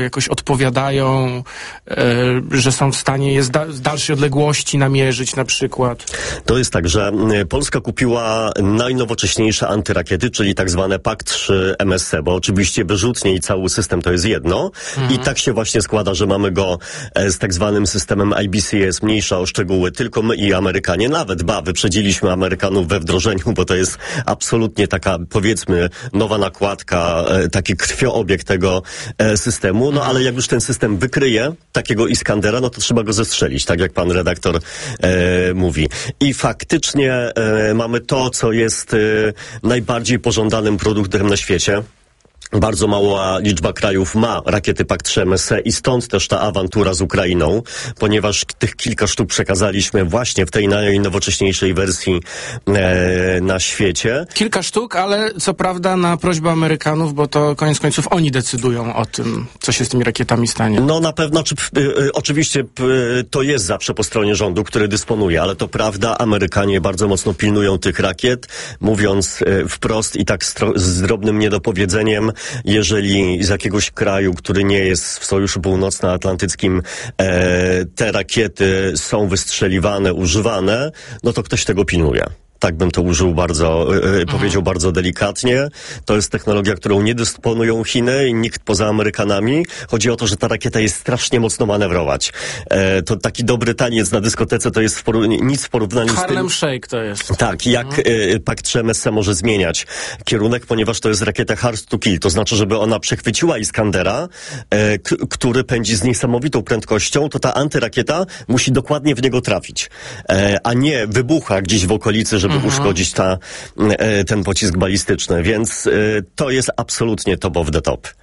jakoś odpowiadają, że są w stanie je z dalszej odległości namierzyć na przykład? To jest tak, że Polska kupiła najnowocześniejsze antyrakiety, czyli tak zwane PAK-3 MSC, bo oczywiście wyrzutnie i cały system to jest jedno. I tak się właśnie składa, że mamy go z tak zwanym systemem IBCS, mniejsza o szczegóły, tylko my i Amerykanie. Nawet wyprzedziliśmy Amerykanów we wdrożeniu, bo to jest absolutnie taka, powiedzmy, nowa nakładka, taki krwioobieg tego systemu. No ale jak już ten system wykryje takiego Iskandera, no to trzeba go zestrzelić, tak jak pan redaktor mówi. I faktycznie mamy to, co jest najbardziej pożądanym produktem na świecie. Bardzo mała liczba krajów ma rakiety PAK-3 MSC i stąd też ta awantura z Ukrainą, ponieważ tych kilka sztuk przekazaliśmy właśnie w tej najnowocześniejszej wersji na świecie. Kilka sztuk, ale co prawda na prośbę Amerykanów, bo to koniec końców oni decydują o tym, co się z tymi rakietami stanie. No na pewno, oczywiście to jest zawsze po stronie rządu, który dysponuje, ale to prawda, Amerykanie bardzo mocno pilnują tych rakiet, mówiąc wprost i tak z drobnym niedopowiedzeniem, jeżeli z jakiegoś kraju, który nie jest w Sojuszu Północnoatlantyckim, te rakiety są wystrzeliwane, używane, no to ktoś tego pilnuje. Tak bym to użył powiedział bardzo delikatnie. To jest technologia, którą nie dysponują Chiny i nikt poza Amerykanami. Chodzi o to, że ta rakieta jest strasznie mocno manewrować. To taki dobry taniec na dyskotece to jest nic w porównaniu z tym... Harlem Shake to jest. Tak, jak PAK-3 MSC może zmieniać kierunek, ponieważ to jest rakieta hard to kill. To znaczy, żeby ona przechwyciła Iskandera, który pędzi z niesamowitą prędkością, to ta antyrakieta musi dokładnie w niego trafić. A nie wybucha gdzieś w okolicy, żeby uszkodzić ten pocisk balistyczny, więc to jest absolutnie top of the top.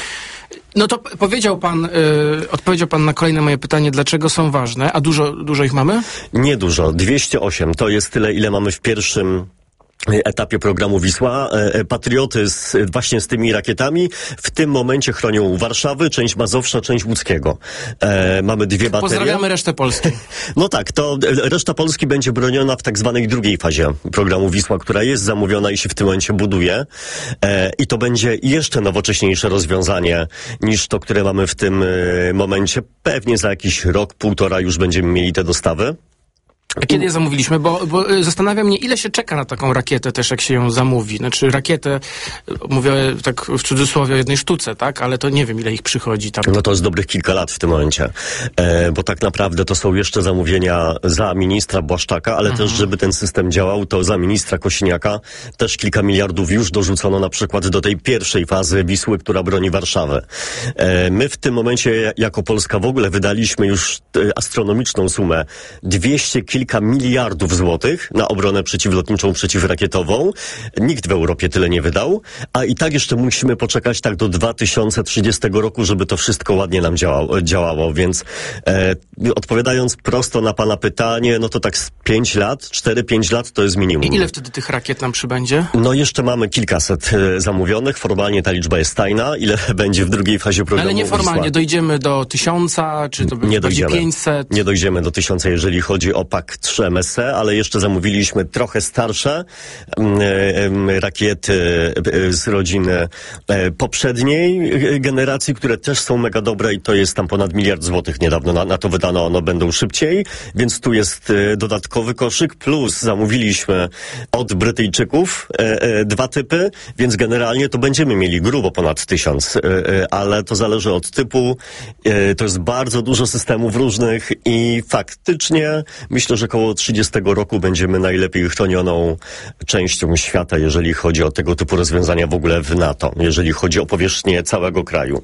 No to odpowiedział pan na kolejne moje pytanie, dlaczego są ważne, a dużo ich mamy? Niedużo, 208, to jest tyle, ile mamy w pierwszym etapie programu Wisła. Patrioty właśnie z tymi rakietami w tym momencie chronią Warszawy, część Mazowsza, część Łódzkiego. Mamy 2 baterie. Pozdrawiamy resztę Polski. No tak, to reszta Polski będzie broniona w tak zwanej drugiej fazie programu Wisła, która jest zamówiona i się w tym momencie buduje. I to będzie jeszcze nowocześniejsze rozwiązanie niż to, które mamy w tym momencie. Pewnie za jakiś rok, półtora już będziemy mieli te dostawy. A kiedy je zamówiliśmy? Bo zastanawia mnie, ile się czeka na taką rakietę też, jak się ją zamówi. Znaczy rakietę, mówię tak w cudzysłowie o jednej sztuce, tak? Ale to nie wiem, ile ich przychodzi tam. No to jest dobrych kilka lat w tym momencie. Bo tak naprawdę to są jeszcze zamówienia za ministra Błaszczaka, ale też, żeby ten system działał, to za ministra Kosiniaka też kilka miliardów już dorzucono na przykład do tej pierwszej fazy Wisły, która broni Warszawę. My w tym momencie jako Polska w ogóle wydaliśmy już astronomiczną sumę, 200 kilka miliardów złotych na obronę przeciwlotniczą, przeciwrakietową. Nikt w Europie tyle nie wydał, a i tak jeszcze musimy poczekać tak do 2030 roku, żeby to wszystko ładnie nam działało, więc odpowiadając prosto na pana pytanie, no to tak z 5 lat, 4-5 lat to jest minimum. I ile wtedy tych rakiet nam przybędzie? No jeszcze mamy kilkaset zamówionych, formalnie ta liczba jest tajna, ile będzie w drugiej fazie programu. Ale nieformalnie, Wisła. Dojdziemy do 1000, czy to będzie bardziej 500? Nie dojdziemy do 1000, jeżeli chodzi o PAK-3 MSC, ale jeszcze zamówiliśmy trochę starsze rakiety z rodziny poprzedniej generacji, które też są mega dobre i to jest tam ponad 1 miliard złotych niedawno na to wydano, one będą szybciej, więc tu jest dodatkowy koszyk, plus zamówiliśmy od Brytyjczyków 2 typy, więc generalnie to będziemy mieli grubo ponad 1000, ale to zależy od typu, to jest bardzo dużo systemów różnych i faktycznie myślę, że koło 30 roku będziemy najlepiej chronioną częścią świata, jeżeli chodzi o tego typu rozwiązania w ogóle w NATO, jeżeli chodzi o powierzchnię całego kraju.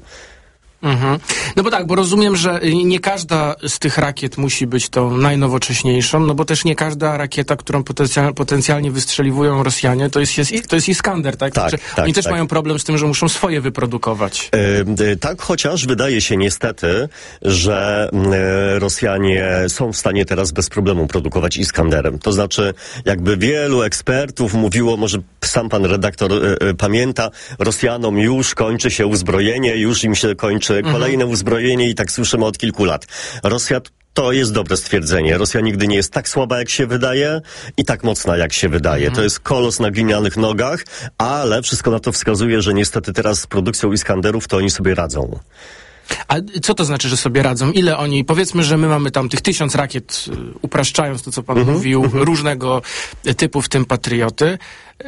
No bo tak, bo rozumiem, że nie każda z tych rakiet musi być tą najnowocześniejszą, no bo też nie każda rakieta, którą potencjalnie wystrzeliwują Rosjanie, to jest Iskander, tak? Tak, znaczy, tak oni też tak. mają problem z tym, że muszą swoje wyprodukować. Tak, chociaż wydaje się niestety, że Rosjanie są w stanie teraz bez problemu produkować Iskanderem. To znaczy, jakby wielu ekspertów mówiło, może sam pan redaktor pamięta, Rosjanom już kończy się uzbrojenie, już im się kończy kolejne uzbrojenie i tak słyszymy od kilku lat. Rosja to jest dobre stwierdzenie. Rosja nigdy nie jest tak słaba, jak się wydaje i tak mocna, jak się wydaje. To jest kolos na glinianych nogach, ale wszystko na to wskazuje, że niestety teraz z produkcją Iskanderów to oni sobie radzą. A co to znaczy, że sobie radzą? Ile oni, powiedzmy, że my mamy tam tych 1000 rakiet, upraszczając to, co pan mówił, różnego typu, w tym Patrioty.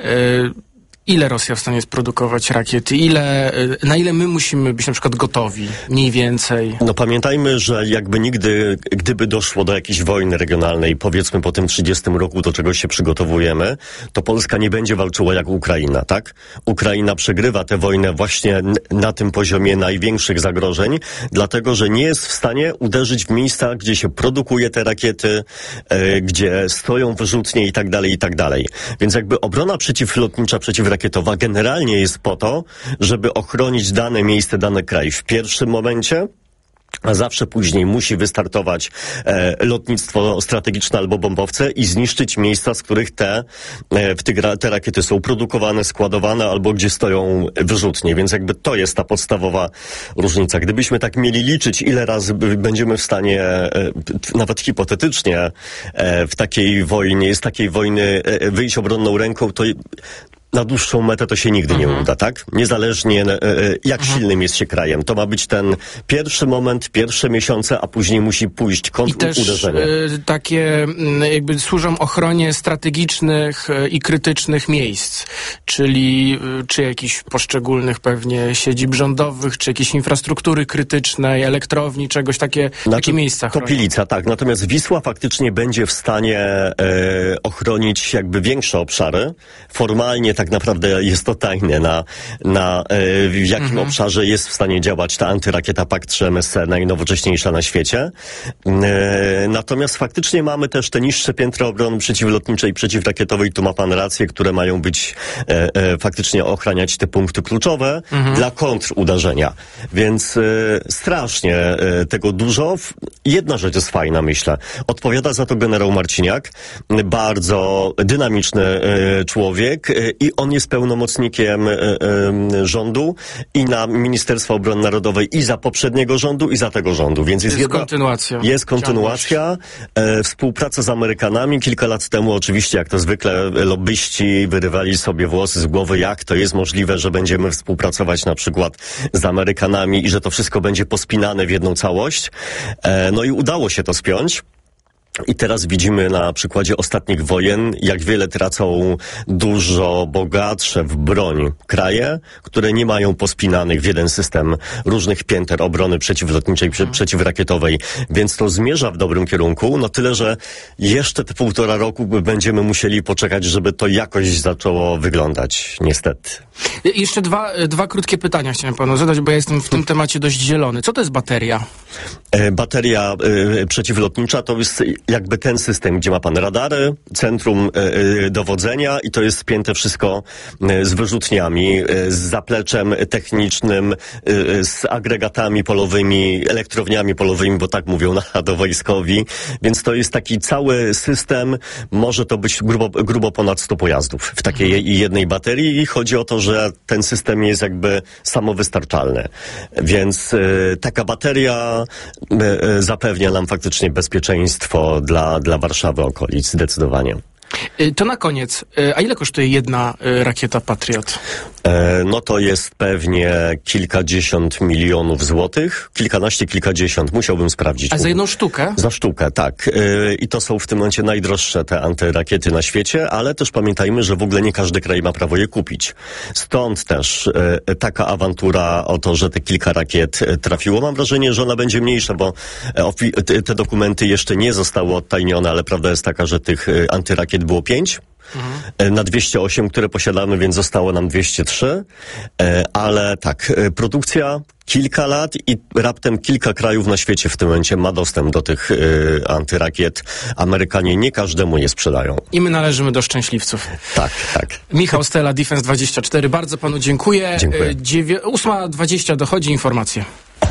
Ile Rosja w stanie jest produkować rakiety? Na ile my musimy być na przykład gotowi? Mniej więcej. No pamiętajmy, że jakby nigdy, gdyby doszło do jakiejś wojny regionalnej, powiedzmy po tym 30 roku, do czego się przygotowujemy, to Polska nie będzie walczyła jak Ukraina, tak? Ukraina przegrywa tę wojnę właśnie na tym poziomie największych zagrożeń, dlatego, że nie jest w stanie uderzyć w miejsca, gdzie się produkuje te rakiety, gdzie stoją wyrzutnie i tak dalej, i tak dalej. Więc jakby obrona przeciwlotnicza, przeciwrakietowa generalnie jest po to, żeby ochronić dane miejsce, dany kraj w pierwszym momencie, a zawsze później musi wystartować lotnictwo strategiczne albo bombowce i zniszczyć miejsca, z których te rakiety są produkowane, składowane albo gdzie stoją wyrzutnie. Więc jakby to jest ta podstawowa różnica. Gdybyśmy tak mieli liczyć, ile razy będziemy w stanie, nawet hipotetycznie, w takiej wojnie, z takiej wojny wyjść obronną ręką, to na dłuższą metę to się nigdy nie uda, tak? Niezależnie jak silnym jest się krajem. To ma być ten pierwszy moment, pierwsze miesiące, a później musi pójść kontruderzenie. I też takie jakby służą ochronie strategicznych i krytycznych miejsc, czyli czy jakichś poszczególnych pewnie siedzib rządowych, czy jakiejś infrastruktury krytycznej, elektrowni, czegoś takie miejsca chroni. Kopilica, tak. Natomiast Wisła faktycznie będzie w stanie ochronić jakby większe obszary. Formalnie tak naprawdę jest to tajne, w jakim obszarze jest w stanie działać ta antyrakieta PAK-3 MSC, najnowocześniejsza na świecie. Natomiast faktycznie mamy też te niższe piętra obrony przeciwlotniczej i przeciwrakietowej, tu ma pan rację, które mają być faktycznie ochraniać te punkty kluczowe dla kontruderzenia. Więc strasznie tego dużo. Jedna rzecz jest fajna, myślę. Odpowiada za to generał Marciniak, bardzo dynamiczny człowiek i on jest pełnomocnikiem rządu i na Ministerstwa Obrony Narodowej i za poprzedniego rządu i za tego rządu. Więc jest kontynuacja. Jest kontynuacja. Współpraca z Amerykanami. Kilka lat temu oczywiście, jak to zwykle, lobbyści wyrywali sobie włosy z głowy, jak to jest możliwe, że będziemy współpracować na przykład z Amerykanami i że to wszystko będzie pospinane w jedną całość. No i udało się to spiąć. I teraz widzimy na przykładzie ostatnich wojen, jak wiele tracą dużo bogatsze w broń kraje, które nie mają pospinanych w jeden system różnych pięter obrony przeciwlotniczej, przeciwrakietowej. Więc to zmierza w dobrym kierunku, no tyle, że jeszcze te 1,5 roku będziemy musieli poczekać, żeby to jakoś zaczęło wyglądać, niestety. Jeszcze dwa krótkie pytania chciałem panu zadać, bo ja jestem w tym temacie dość zielony. Co to jest bateria? Bateria przeciwlotnicza to jest jakby ten system, gdzie ma pan radary, centrum dowodzenia i to jest spięte wszystko z wyrzutniami, z zapleczem technicznym, z agregatami polowymi, elektrowniami polowymi, bo tak mówią narodowojskowi. Więc to jest taki cały system, może to być grubo ponad 100 pojazdów w takiej jednej baterii i chodzi o to, że ten system jest jakby samowystarczalny. Więc taka bateria zapewnia nam faktycznie bezpieczeństwo dla Warszawy, okolic, zdecydowanie. To na koniec, a ile kosztuje jedna rakieta Patriot? No to jest pewnie kilkadziesiąt milionów złotych, kilkadziesiąt, musiałbym sprawdzić. A za jedną sztukę? Za sztukę, tak. I to są w tym momencie najdroższe te antyrakiety na świecie, ale też pamiętajmy, że w ogóle nie każdy kraj ma prawo je kupić. Stąd też taka awantura o to, że te kilka rakiet trafiło. Mam wrażenie, że ona będzie mniejsza, bo te dokumenty jeszcze nie zostały odtajnione, ale prawda jest taka, że tych antyrakiet było 5. Na 208, które posiadamy, więc zostało nam 203. Ale tak, produkcja kilka lat i raptem kilka krajów na świecie w tym momencie ma dostęp do tych antyrakiet. Amerykanie nie każdemu je sprzedają. I my należymy do szczęśliwców. Tak, tak. Michał Stela, Defense24. Bardzo panu dziękuję. Dziękuję. 8:20 dochodzi informacje.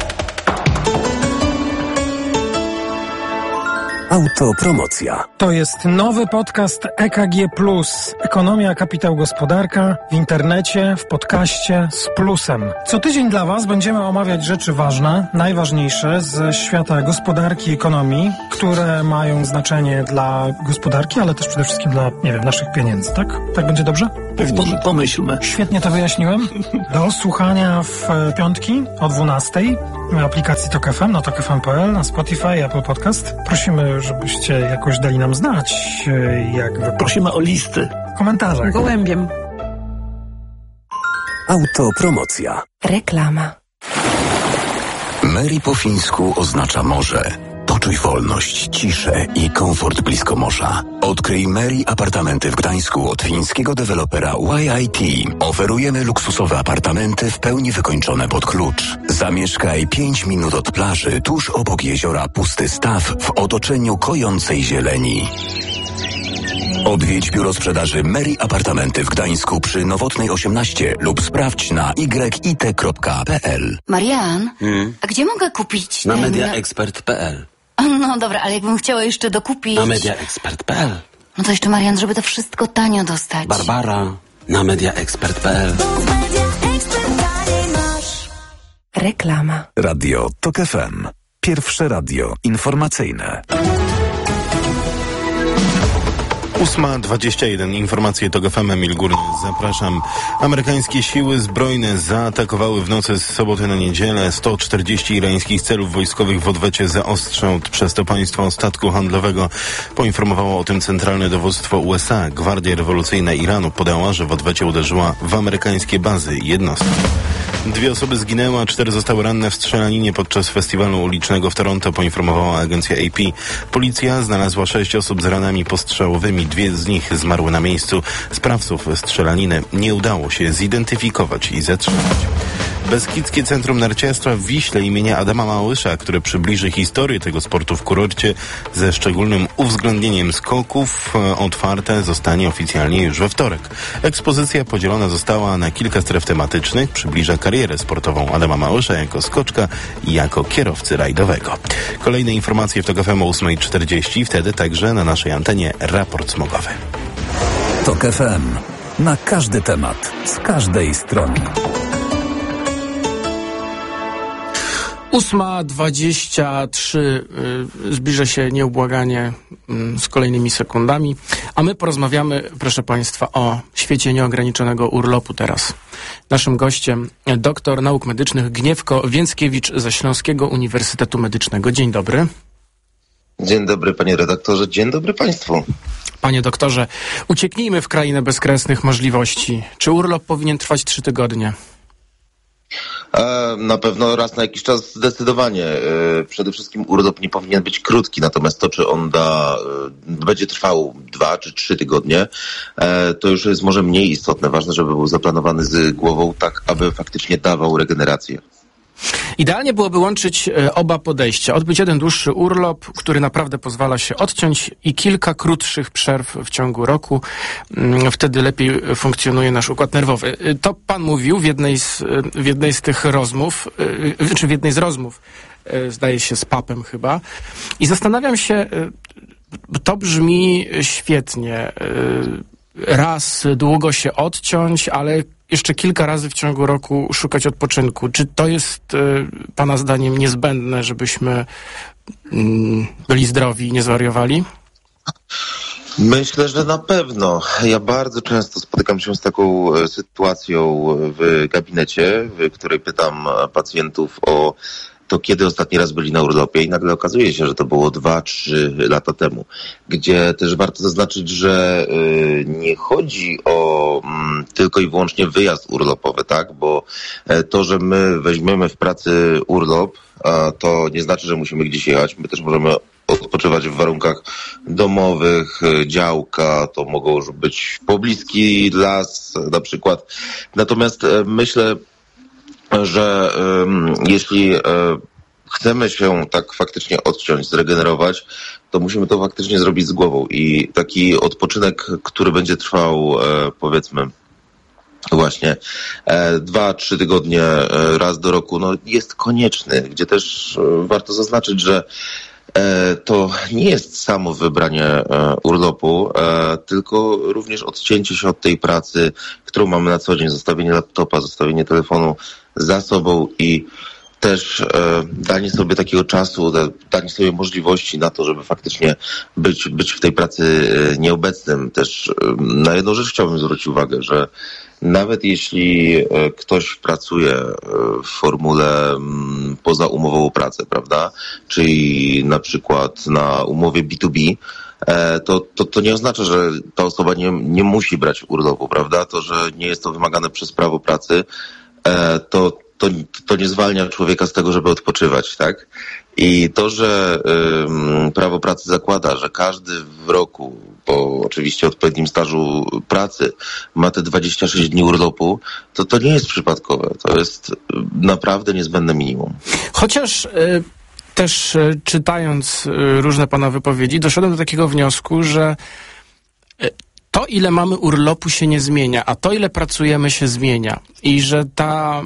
Autopromocja. To jest nowy podcast EKG+. Ekonomia, kapitał, gospodarka w internecie, w podcaście z plusem. Co tydzień dla Was będziemy omawiać rzeczy ważne, najważniejsze ze świata gospodarki i ekonomii, które mają znaczenie dla gospodarki, ale też przede wszystkim dla, naszych pieniędzy, tak? Tak będzie dobrze? Pomyślmy. Świetnie to wyjaśniłem. Do słuchania w piątki o 12:00 w aplikacji Tok FM, na tokfm.pl, na Spotify, Apple Podcast. Prosimy, żebyście jakoś dali nam znać, jak wy... Prosimy o listy. W komentarzach. Gołębiem. Autopromocja. Reklama. Mary po fińsku oznacza morze. Poczuj wolność, ciszę i komfort blisko morza. Odkryj Mary apartamenty w Gdańsku od fińskiego dewelopera YIT. Oferujemy luksusowe apartamenty w pełni wykończone pod klucz. Zamieszkaj 5 minut od plaży, tuż obok jeziora Pusty Staw w otoczeniu kojącej zieleni. Odwiedź biuro sprzedaży Mary Apartamenty w Gdańsku przy Nowotnej 18 lub sprawdź na yit.pl. Marian, a gdzie mogę kupić Na ten... mediaexpert.pl. No dobra, ale jakbym chciała jeszcze dokupić... Na mediaexpert.pl. No to jeszcze, Marian, żeby to wszystko tanio dostać. Barbara na mediaexpert.pl. Reklama. Radio Tok FM. Pierwsze radio informacyjne. 8:21. Informacje TOK FM. Emil Górnik. Zapraszam. Amerykańskie siły zbrojne zaatakowały w nocy z soboty na niedzielę 140 irańskich celów wojskowych w odwecie za ostrzał przez to państwo statku handlowego. Poinformowało o tym Centralne Dowództwo USA. Gwardia Rewolucyjna Iranu podała, że w odwecie uderzyła w amerykańskie bazy i jednostki. 2 osoby zginęły, a 4 zostały ranne w strzelaninie podczas festiwalu ulicznego w Toronto, poinformowała agencja AP. Policja znalazła 6 osób z ranami postrzałowymi. 2 z nich zmarły na miejscu. Sprawców strzelaniny nie udało się zidentyfikować i zatrzymać. Beskidzkie Centrum Narciarstwa w Wiśle imienia Adama Małysza, które przybliży historię tego sportu w kurorcie ze szczególnym uwzględnieniem skoków, otwarte zostanie oficjalnie już we wtorek. Ekspozycja podzielona została na kilka stref tematycznych, przybliża karierę sportową Adama Małysza jako skoczka i jako kierowcy rajdowego. Kolejne informacje w TOK FM o 8:40, wtedy także na naszej antenie raport smogowy. Tok FM. Na każdy temat, z każdej strony. 8:23, zbliża się nieubłaganie z kolejnymi sekundami, a my porozmawiamy, proszę Państwa, o świecie nieograniczonego urlopu teraz. Naszym gościem doktor nauk medycznych Gniewko Więckiewicz ze Śląskiego Uniwersytetu Medycznego. Dzień dobry. Dzień dobry, panie redaktorze, dzień dobry państwu. Panie doktorze, ucieknijmy w krainę bezkresnych możliwości. Czy urlop powinien trwać 3 tygodnie? Na pewno raz na jakiś czas zdecydowanie. Przede wszystkim urlop nie powinien być krótki, natomiast to, czy on będzie trwał 2 czy 3 tygodnie, to już jest może mniej istotne. Ważne, żeby był zaplanowany z głową tak, aby faktycznie dawał regenerację. Idealnie byłoby łączyć oba podejścia. Odbyć jeden dłuższy urlop, który naprawdę pozwala się odciąć, i kilka krótszych przerw w ciągu roku. Wtedy lepiej funkcjonuje nasz układ nerwowy. To pan mówił w jednej z tych rozmów, czy w jednej z rozmów, zdaje się z papem chyba. I zastanawiam się, to brzmi świetnie. Raz długo się odciąć, ale jeszcze kilka razy w ciągu roku szukać odpoczynku. Czy to jest pana zdaniem niezbędne, żebyśmy byli zdrowi i nie zwariowali? Myślę, że na pewno. Ja bardzo często spotykam się z taką sytuacją w gabinecie, w której pytam pacjentów o to, kiedy ostatni raz byli na urlopie, i nagle okazuje się, że to było 2-3 lata temu, gdzie też warto zaznaczyć, że nie chodzi o tylko i wyłącznie wyjazd urlopowy, tak? Bo to, że my weźmiemy w pracy urlop, to nie znaczy, że musimy gdzieś jechać. My też możemy odpoczywać w warunkach domowych, działka, to mogą być pobliski las na przykład. Natomiast myślę, że jeśli chcemy się tak faktycznie odciąć, zregenerować, to musimy to faktycznie zrobić z głową. I taki odpoczynek, który będzie trwał powiedzmy właśnie 2-3 tygodnie raz do roku, no jest konieczny, gdzie też warto zaznaczyć, że to nie jest samo wybranie urlopu, tylko również odcięcie się od tej pracy, którą mamy na co dzień, zostawienie laptopa, zostawienie telefonu za sobą i też danie sobie takiego czasu, danie sobie możliwości na to, żeby faktycznie być w tej pracy nieobecnym. Też na jedną rzecz chciałbym zwrócić uwagę, że nawet jeśli ktoś pracuje w formule poza umową o pracę, prawda, czyli na przykład na umowie B2B, to nie oznacza, że ta osoba nie musi brać urlopu, prawda? To, że nie jest to wymagane przez prawo pracy, to nie zwalnia człowieka z tego, żeby odpoczywać, tak? I to, że prawo pracy zakłada, że każdy w roku, po oczywiście odpowiednim stażu pracy, ma te 26 dni urlopu, to nie jest przypadkowe. To jest naprawdę niezbędne minimum. Chociaż też czytając różne pana wypowiedzi, doszedłem do takiego wniosku, że to, ile mamy urlopu, się nie zmienia, a to, ile pracujemy, się zmienia. I że ta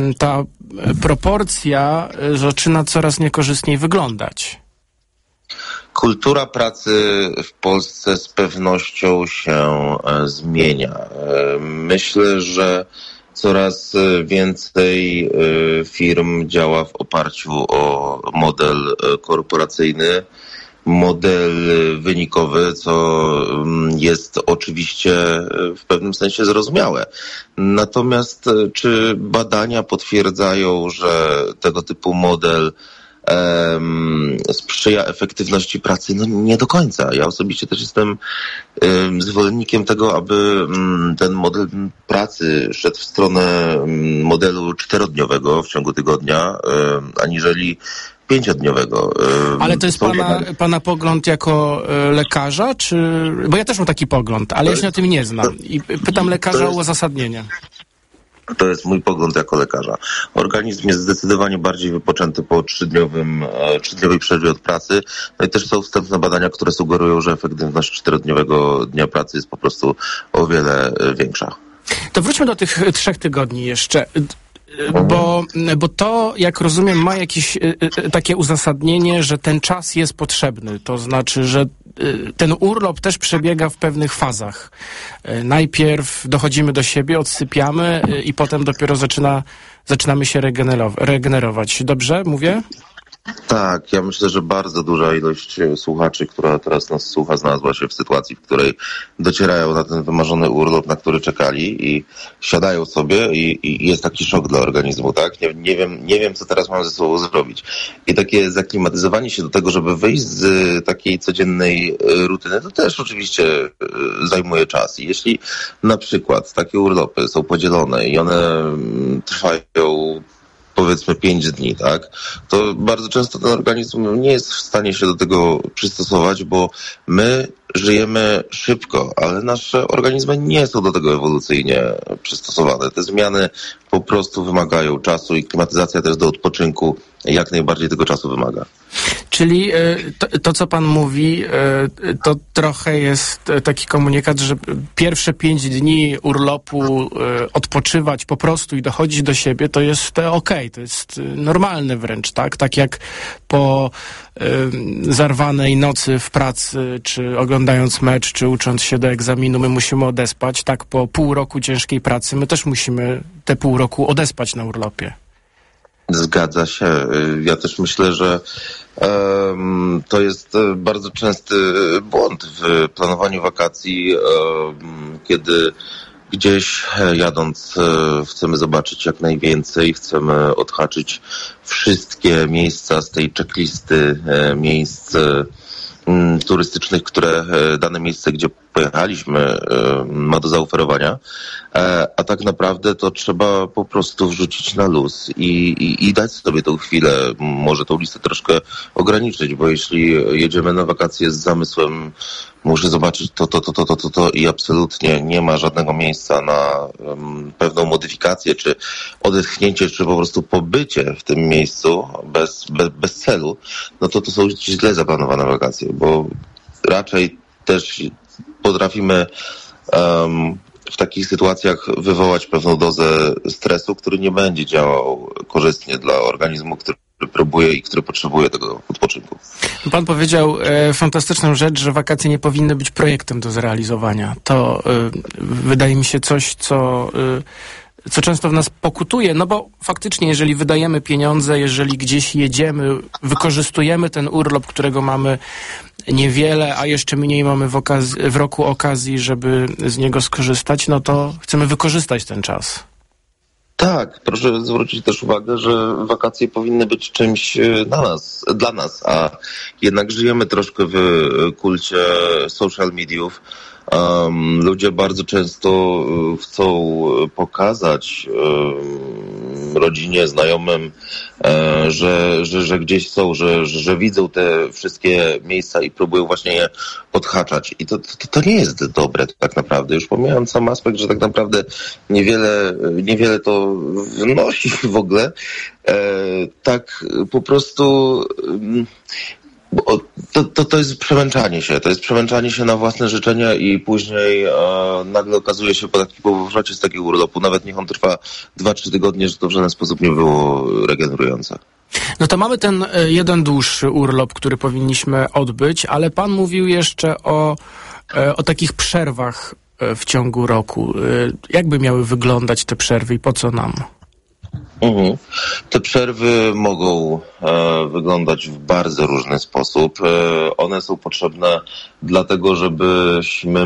proporcja zaczyna coraz niekorzystniej wyglądać. Kultura pracy w Polsce z pewnością się zmienia. Myślę, że coraz więcej firm działa w oparciu o model korporacyjny, model wynikowy, co jest oczywiście w pewnym sensie zrozumiałe. Natomiast czy badania potwierdzają, że tego typu model sprzyja efektywności pracy? No nie do końca. Ja osobiście też jestem zwolennikiem tego, aby ten model pracy szedł w stronę modelu 4-dniowego w ciągu tygodnia, aniżeli 5-dniowego. Ale to jest pana pogląd jako lekarza, czy... Bo ja też mam taki pogląd, ale ja się na tym nie znam. I pytam lekarza o uzasadnienie. To jest mój pogląd jako lekarza. Organizm jest zdecydowanie bardziej wypoczęty po 3-dniowej przerwie od pracy. No i też są wstępne badania, które sugerują, że efektywność 4-dniowego dnia pracy jest po prostu o wiele większa. To wróćmy do tych 3 tygodni jeszcze. Bo to, jak rozumiem, ma jakieś takie uzasadnienie, że ten czas jest potrzebny. To znaczy, że ten urlop też przebiega w pewnych fazach. Najpierw dochodzimy do siebie, odsypiamy i potem dopiero zaczynamy się regenerować. Dobrze mówię? Tak, ja myślę, że bardzo duża ilość słuchaczy, która teraz nas słucha, znalazła się w sytuacji, w której docierają na ten wymarzony urlop, na który czekali i siadają sobie i jest taki szok dla organizmu, tak? Nie wiem, co teraz mam ze sobą zrobić. I takie zaklimatyzowanie się do tego, żeby wyjść z takiej codziennej rutyny, to też oczywiście zajmuje czas. I jeśli na przykład takie urlopy są podzielone i one trwają powiedzmy 5 dni, tak, to bardzo często ten organizm nie jest w stanie się do tego przystosować, bo my żyjemy szybko, ale nasze organizmy nie są do tego ewolucyjnie przystosowane. Te zmiany po prostu wymagają czasu i klimatyzacja też do odpoczynku jak najbardziej tego czasu wymaga. Czyli to, co pan mówi, to trochę jest taki komunikat, że pierwsze 5 dni urlopu odpoczywać po prostu i dochodzić do siebie, to jest okej, to jest normalne wręcz, tak? Tak jak po zarwanej nocy w pracy, czy oglądając mecz, czy ucząc się do egzaminu, my musimy odespać, tak po pół roku ciężkiej pracy my też musimy te pół roku odespać na urlopie. Zgadza się. Ja też myślę, że to jest bardzo częsty błąd w planowaniu wakacji, kiedy gdzieś jadąc chcemy zobaczyć jak najwięcej, chcemy odhaczyć wszystkie miejsca z tej checklisty miejsc turystycznych, które dane miejsce, gdzie pojechaliśmy, ma do zaoferowania, a tak naprawdę to trzeba po prostu wrzucić na luz i dać sobie tą chwilę, może tą listę troszkę ograniczyć, bo jeśli jedziemy na wakacje z zamysłem, muszę zobaczyć to i absolutnie nie ma żadnego miejsca na pewną modyfikację, czy odetchnięcie, czy po prostu pobycie w tym miejscu bez celu, no to są źle zaplanowane wakacje, bo raczej też potrafimy w takich sytuacjach wywołać pewną dozę stresu, który nie będzie działał korzystnie dla organizmu, który próbuje i który potrzebuje tego odpoczynku. Pan powiedział fantastyczną rzecz, że wakacje nie powinny być projektem do zrealizowania. To wydaje mi się coś, co co często w nas pokutuje, no bo faktycznie, jeżeli wydajemy pieniądze, jeżeli gdzieś jedziemy, wykorzystujemy ten urlop, którego mamy niewiele, a jeszcze mniej mamy w roku okazji, żeby z niego skorzystać, no to chcemy wykorzystać ten czas. Tak, proszę zwrócić też uwagę, że wakacje powinny być czymś dla nas, a jednak żyjemy troszkę w kulcie social mediów. Ludzie bardzo często chcą pokazać rodzinie, znajomym, że gdzieś są, że widzą te wszystkie miejsca i próbują właśnie je odhaczać. I to nie jest dobre tak naprawdę. Już pomijając sam aspekt, że tak naprawdę niewiele to wnosi w ogóle. Tak po prostu... To jest przemęczanie się. To jest przemęczanie się na własne życzenia i później nagle okazuje się po takim powrocie z takiego urlopu, nawet niech on trwa 2-3 tygodnie, że to w żaden sposób nie było regenerujące. No to mamy ten jeden dłuższy urlop, który powinniśmy odbyć, ale pan mówił jeszcze o takich przerwach w ciągu roku. Jak by miały wyglądać te przerwy i po co nam? Te przerwy mogą wyglądać w bardzo różny sposób. One są potrzebne dlatego, żebyśmy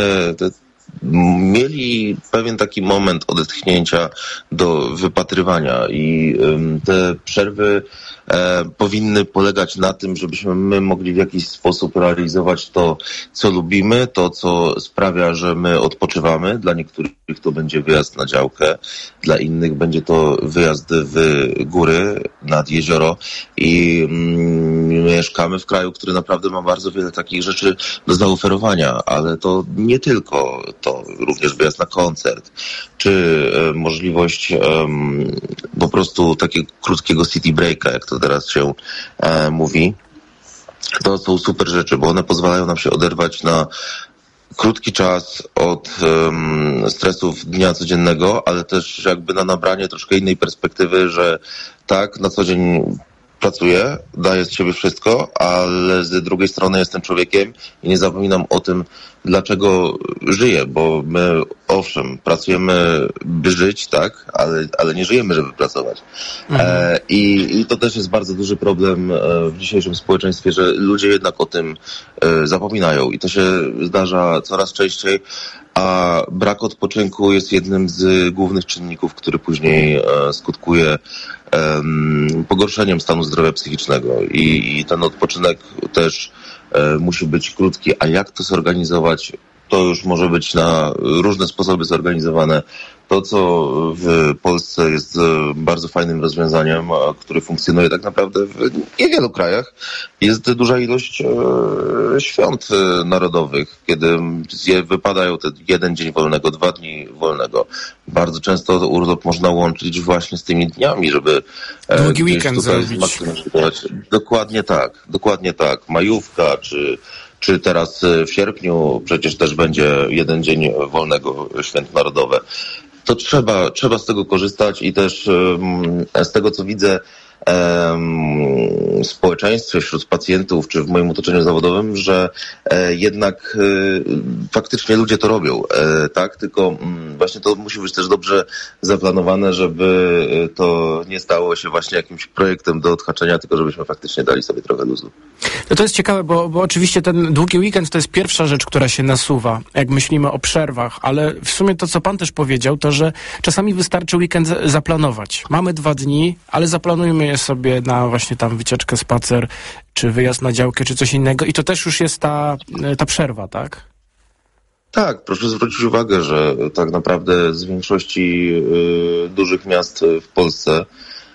mieli pewien taki moment odetchnięcia do wypatrywania i te przerwy powinny polegać na tym, żebyśmy my mogli w jakiś sposób realizować to, co lubimy, to, co sprawia, że my odpoczywamy. Dla niektórych to będzie wyjazd na działkę, dla innych będzie to wyjazd w góry, nad jezioro i mieszkamy w kraju, który naprawdę ma bardzo wiele takich rzeczy do zaoferowania, ale to nie tylko to, również wyjazd na koncert, czy możliwość po prostu takiego krótkiego city breaka, jak to teraz się mówi. To są super rzeczy, bo one pozwalają nam się oderwać na krótki czas od stresów dnia codziennego, ale też jakby na nabranie troszkę innej perspektywy, że tak, na co dzień pracuję, daję z siebie wszystko, ale z drugiej strony jestem człowiekiem i nie zapominam o tym, dlaczego żyję, bo my owszem, pracujemy, by żyć, tak, ale nie żyjemy, żeby pracować. I to też jest bardzo duży problem w dzisiejszym społeczeństwie, że ludzie jednak o tym zapominają i to się zdarza coraz częściej, a brak odpoczynku jest jednym z głównych czynników, który później skutkuje pogorszeniem stanu zdrowia psychicznego i ten odpoczynek też musi być krótki, a jak to zorganizować, to już może być na różne sposoby zorganizowane. To, co w Polsce jest bardzo fajnym rozwiązaniem, które funkcjonuje tak naprawdę w niewielu krajach, jest duża ilość świąt narodowych, kiedy wypadają te 1 dzień wolnego, 2 dni wolnego. Bardzo często urlop można łączyć właśnie z tymi dniami, żeby długi weekend zrobić. Dokładnie tak. Majówka, czy teraz w sierpniu przecież też będzie 1 dzień wolnego, święto narodowe. To trzeba z tego korzystać i też z tego, co widzę w społeczeństwie, wśród pacjentów, czy w moim otoczeniu zawodowym, że jednak faktycznie ludzie to robią, tak? Tylko właśnie to musi być też dobrze zaplanowane, żeby to nie stało się właśnie jakimś projektem do odhaczenia, tylko żebyśmy faktycznie dali sobie trochę luzu. No to jest ciekawe, bo oczywiście ten długi weekend to jest pierwsza rzecz, która się nasuwa, jak myślimy o przerwach, ale w sumie to, co pan też powiedział, to, że czasami wystarczy weekend zaplanować. Mamy 2 dni, ale zaplanujmy je sobie na właśnie tam wycieczkę, spacer, czy wyjazd na działkę, czy coś innego i to też już jest ta przerwa, tak? Tak, proszę zwrócić uwagę, że tak naprawdę z większości dużych miast w Polsce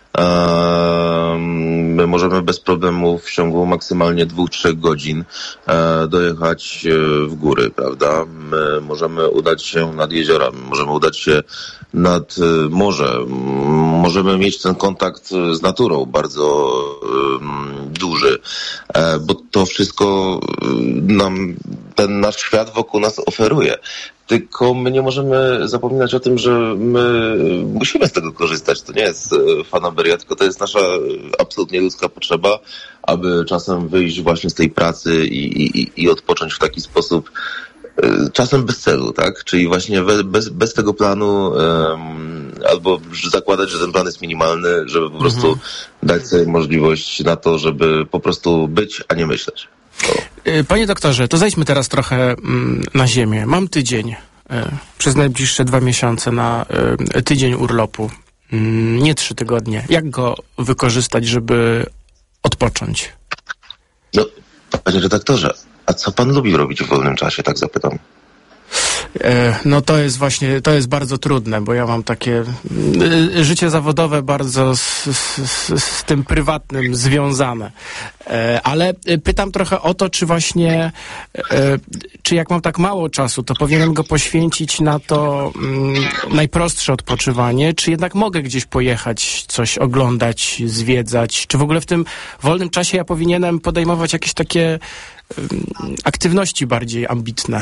my możemy bez problemu w ciągu maksymalnie 2-3 godzin dojechać w góry, prawda? My możemy udać się nad jeziora, możemy udać się nad morze, możemy mieć ten kontakt z naturą bardzo duży, bo to wszystko nam ten nasz świat wokół nas oferuje. Tylko my nie możemy zapominać o tym, że my musimy z tego korzystać. To nie jest fanaberia, tylko to jest nasza absolutnie ludzka potrzeba, aby czasem wyjść właśnie z tej pracy i odpocząć w taki sposób, czasem bez celu, tak? Czyli właśnie bez tego planu albo zakładać, że ten plan jest minimalny, żeby po prostu dać sobie możliwość na to, żeby po prostu być, a nie myśleć. Panie doktorze, to zejdźmy teraz trochę na ziemię. Mam tydzień przez najbliższe 2 miesiące na tydzień urlopu. Nie 3 tygodnie. Jak go wykorzystać, żeby odpocząć? No, panie redaktorze, a co pan lubi robić w wolnym czasie, tak zapytam? No to jest bardzo trudne, bo ja mam takie życie zawodowe bardzo z tym prywatnym związane. Ale pytam trochę o to, czy właśnie, czy jak mam tak mało czasu, to powinienem go poświęcić na to najprostsze odpoczywanie, czy jednak mogę gdzieś pojechać, coś oglądać, zwiedzać, czy w ogóle w tym wolnym czasie ja powinienem podejmować jakieś takie aktywności bardziej ambitne?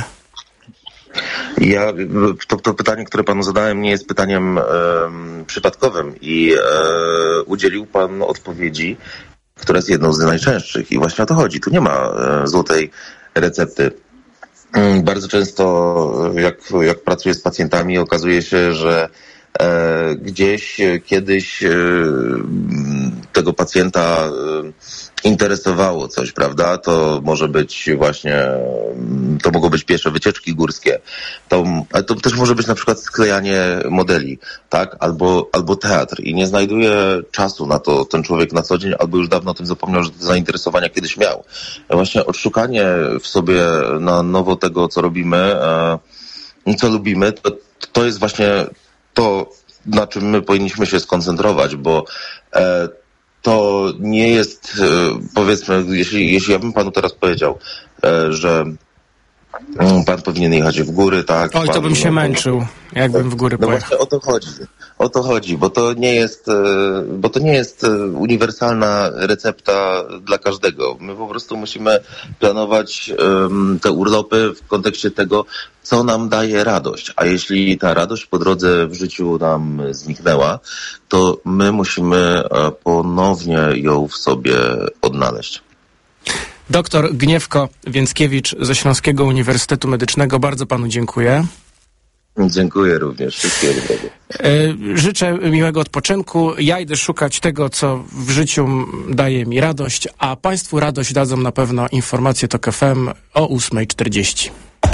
To pytanie, które panu zadałem, nie jest pytaniem przypadkowym i udzielił pan odpowiedzi, która jest jedną z najczęstszych i właśnie o to chodzi. Tu nie ma złotej recepty. Bardzo często, jak pracuję z pacjentami, okazuje się, że gdzieś kiedyś tego pacjenta interesowało coś, prawda? To może być właśnie, to mogą być piesze wycieczki górskie, ale to też może być na przykład sklejanie modeli, tak? Albo teatr i nie znajduje czasu na to ten człowiek na co dzień, albo już dawno o tym zapomniał, że te zainteresowania kiedyś miał. Właśnie odszukanie w sobie na nowo tego, co robimy, co lubimy, to jest właśnie to, na czym my powinniśmy się skoncentrować, bo to nie jest, powiedzmy, jeśli ja bym panu teraz powiedział, że pan powinien jechać w góry, tak? Oj, to bym się męczył, jakbym w góry pojechał. Właśnie o to chodzi, bo to nie jest uniwersalna recepta dla każdego. My po prostu musimy planować te urlopy w kontekście tego, co nam daje radość. A jeśli ta radość po drodze w życiu nam zniknęła, to my musimy ponownie ją w sobie odnaleźć. Doktor Gniewko Więckiewicz ze Śląskiego Uniwersytetu Medycznego, bardzo panu dziękuję. Dziękuję również. Wszystkiego dobrego. Życzę miłego odpoczynku. Ja idę szukać tego, co w życiu daje mi radość, a państwu radość dadzą na pewno informacje TOK FM o 8:40.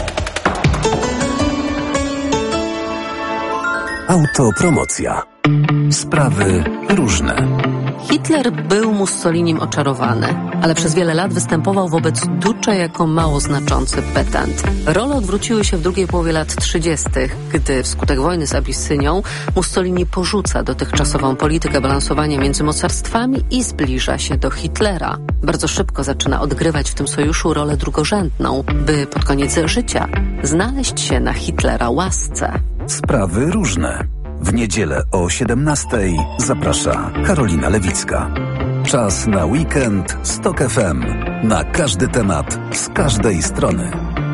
Autopromocja. Sprawy różne. Hitler był Mussolinim oczarowany, ale przez wiele lat występował wobec Duce jako mało znaczący petent. Role odwróciły się w drugiej połowie lat 30., gdy wskutek wojny z Abisynią Mussolini porzuca dotychczasową politykę balansowania między mocarstwami i zbliża się do Hitlera. Bardzo szybko zaczyna odgrywać w tym sojuszu rolę drugorzędną, by pod koniec życia znaleźć się na Hitlera łasce. Sprawy różne. W niedzielę o 17:00 zaprasza Karolina Lewicka. Czas na weekend z TOK FM. Na każdy temat, z każdej strony.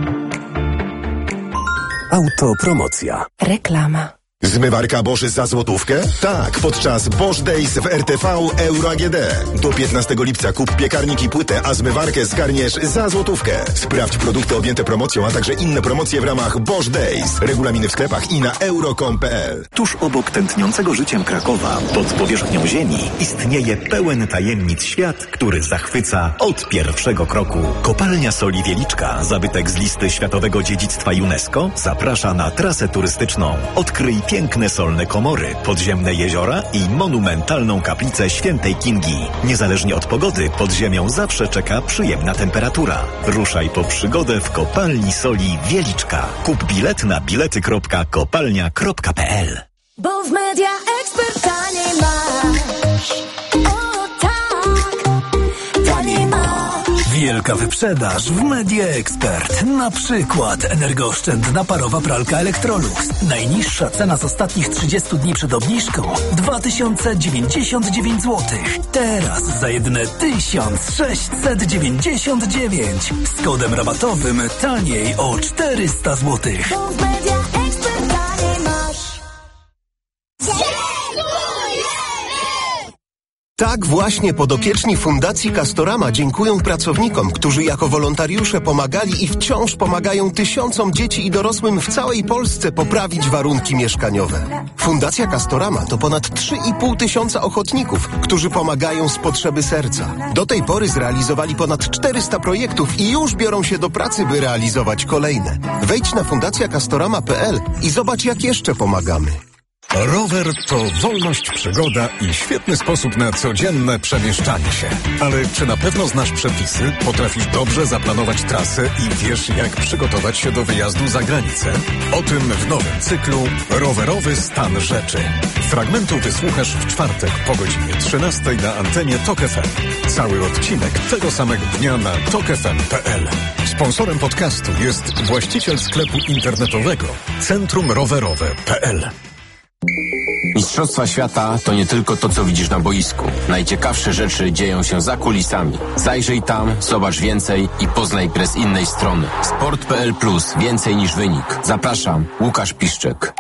Autopromocja. Reklama. Zmywarka Bosch za złotówkę? Tak, podczas Bosch Days w RTV Euro AGD. Do 15 lipca kup piekarnik i płytę, a zmywarkę zgarniesz za złotówkę. Sprawdź produkty objęte promocją, a także inne promocje w ramach Bosch Days. Regulaminy w sklepach i na euro.com.pl. Tuż obok tętniącego życiem Krakowa, pod powierzchnią ziemi, istnieje pełen tajemnic świat, który zachwyca od pierwszego kroku. Kopalnia Soli Wieliczka, zabytek z listy Światowego Dziedzictwa UNESCO, zaprasza na trasę turystyczną. Odkryj piękne solne komory, podziemne jeziora i monumentalną kaplicę Świętej Kingi. Niezależnie od pogody, pod ziemią zawsze czeka przyjemna temperatura. Ruszaj po przygodę w Kopalni Soli Wieliczka. Kup bilet na bilety.kopalnia.pl. Bo w Media Expert taniej masz. O tak, taniej masz. Wielka wyprzedaż w Media Expert. Na przykład energooszczędna parowa pralka Electrolux. Najniższa cena z ostatnich 30 dni przed obniżką 2099 zł. Teraz za jedyne 1699. Z kodem rabatowym taniej o 400 zł. Bo w Media Expert taniej masz. Tak właśnie podopieczni Fundacji Castorama dziękują pracownikom, którzy jako wolontariusze pomagali i wciąż pomagają tysiącom dzieci i dorosłym w całej Polsce poprawić warunki mieszkaniowe. Fundacja Castorama to ponad 3,5 tysiąca ochotników, którzy pomagają z potrzeby serca. Do tej pory zrealizowali ponad 400 projektów i już biorą się do pracy, by realizować kolejne. Wejdź na fundacjacastorama.pl i zobacz, jak jeszcze pomagamy. Rower to wolność, przygoda i świetny sposób na codzienne przemieszczanie się. Ale czy na pewno znasz przepisy, potrafisz dobrze zaplanować trasę i wiesz, jak przygotować się do wyjazdu za granicę? O tym w nowym cyklu Rowerowy stan rzeczy. Fragmentu wysłuchasz w czwartek po godzinie 13 na antenie TOK FM. Cały odcinek tego samego dnia na tokfm.pl. Sponsorem podcastu jest właściciel sklepu internetowego centrumrowerowe.pl. Mistrzostwa świata to nie tylko to, co widzisz na boisku. Najciekawsze rzeczy dzieją się za kulisami. Zajrzyj tam, zobacz więcej i poznaj grę z innej strony. Sport.pl Plus. Więcej niż wynik. Zapraszam, Łukasz Piszczek.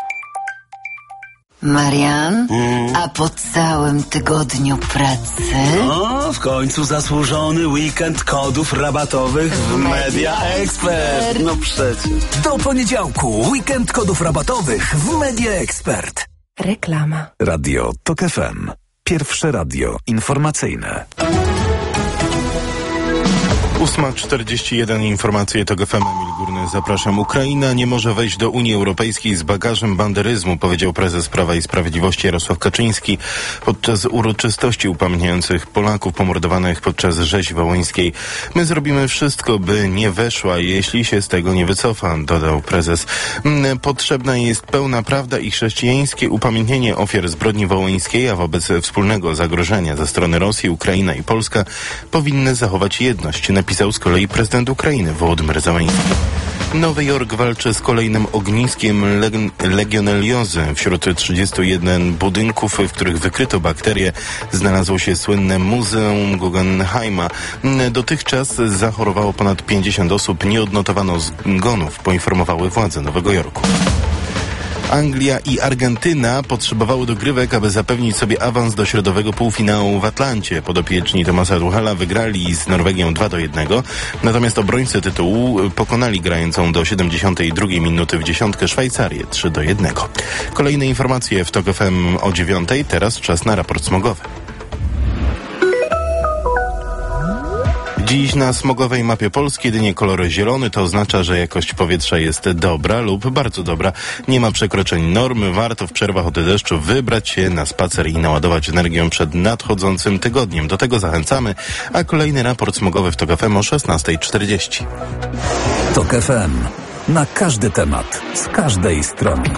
Marian, a po całym tygodniu pracy? No, w końcu zasłużony weekend kodów rabatowych w Media Expert. No przecież. Do poniedziałku weekend kodów rabatowych w Media Expert. Reklama. Radio TOK FM. Pierwsze radio informacyjne. 8:41 informacje TOK FM. Emil Górny, zapraszam. Ukraina nie może wejść do Unii Europejskiej z bagażem banderyzmu, powiedział prezes Prawa i Sprawiedliwości Jarosław Kaczyński podczas uroczystości upamiętniających Polaków pomordowanych podczas rzezi wołyńskiej. My zrobimy wszystko, by nie weszła, jeśli się z tego nie wycofa, dodał prezes. Potrzebna jest pełna prawda i chrześcijańskie upamiętnienie ofiar zbrodni wołyńskiej, a wobec wspólnego zagrożenia ze strony Rosji, Ukraina i Polska powinny zachować jedność, napisał z kolei prezydent Ukrainy Wołodymyr Zełenski. Nowy Jork walczy z kolejnym ogniskiem legioneliozy. Wśród 31 budynków, w których wykryto bakterie, znalazło się słynne Muzeum Guggenheima. Dotychczas zachorowało ponad 50 osób, nie odnotowano zgonów, poinformowały władze Nowego Jorku. Anglia i Argentyna potrzebowały dogrywek, aby zapewnić sobie awans do środowego półfinału w Atlancie. Podopieczni Thomasa Tuchela wygrali z Norwegią 2-1, natomiast obrońcy tytułu pokonali grającą do 72 minuty w dziesiątkę Szwajcarię 3-1. Kolejne informacje w TOK FM o 9:00. Teraz czas na raport smogowy. Dziś na smogowej mapie Polski jedynie kolor zielony, to oznacza, że jakość powietrza jest dobra lub bardzo dobra. Nie ma przekroczeń normy, warto w przerwach od deszczu wybrać się na spacer i naładować energią przed nadchodzącym tygodniem. Do tego zachęcamy, a kolejny raport smogowy w TOK FM o 16:40. TOK FM. Na każdy temat, z każdej strony.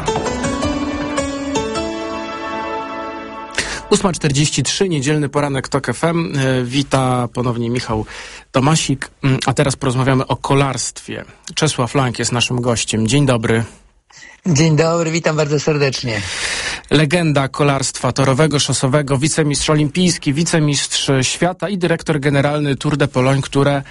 8:43, niedzielny poranek TOK FM. Wita ponownie Michał Tomasik. A teraz porozmawiamy o kolarstwie. Czesław Lang jest naszym gościem. Dzień dobry. Dzień dobry, witam bardzo serdecznie. Legenda kolarstwa torowego, szosowego, wicemistrz olimpijski, wicemistrz świata i dyrektor generalny Tour de Pologne, które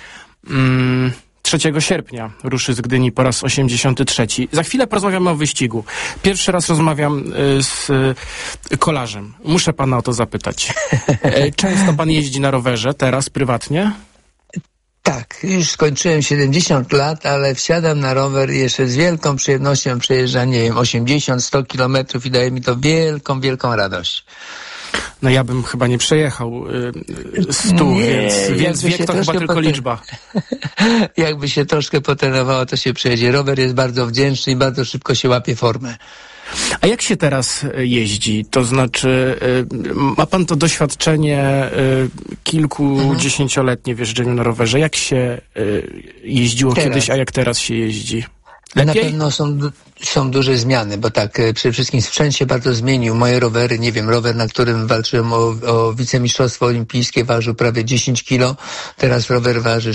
3 sierpnia ruszy z Gdyni po raz 83. Za chwilę porozmawiamy o wyścigu. Pierwszy raz rozmawiam z kolarzem. Muszę pana o to zapytać. Często pan jeździ na rowerze, teraz prywatnie? Tak, już skończyłem 70 lat, ale wsiadam na rower i jeszcze z wielką przyjemnością przejeżdżam, nie wiem, 80-100 kilometrów i daje mi to wielką, wielką radość. No ja bym chyba nie przejechał 100, więc wiek to chyba tylko liczba. Jakby się troszkę potrenowało, to się przejedzie. Rower jest bardzo wdzięczny i bardzo szybko się łapie formę. A jak się teraz jeździ? To znaczy, ma pan to doświadczenie kilkudziesięcioletnie w jeżdżeniu na rowerze. Jak się jeździło kiedyś, a jak teraz się jeździ? Lepiej? Na pewno są duże zmiany, bo tak, przede wszystkim sprzęt się bardzo zmienił. Moje rowery, nie wiem, rower, na którym walczyłem o wicemistrzostwo olimpijskie, ważył prawie 10 kilo. Teraz rower waży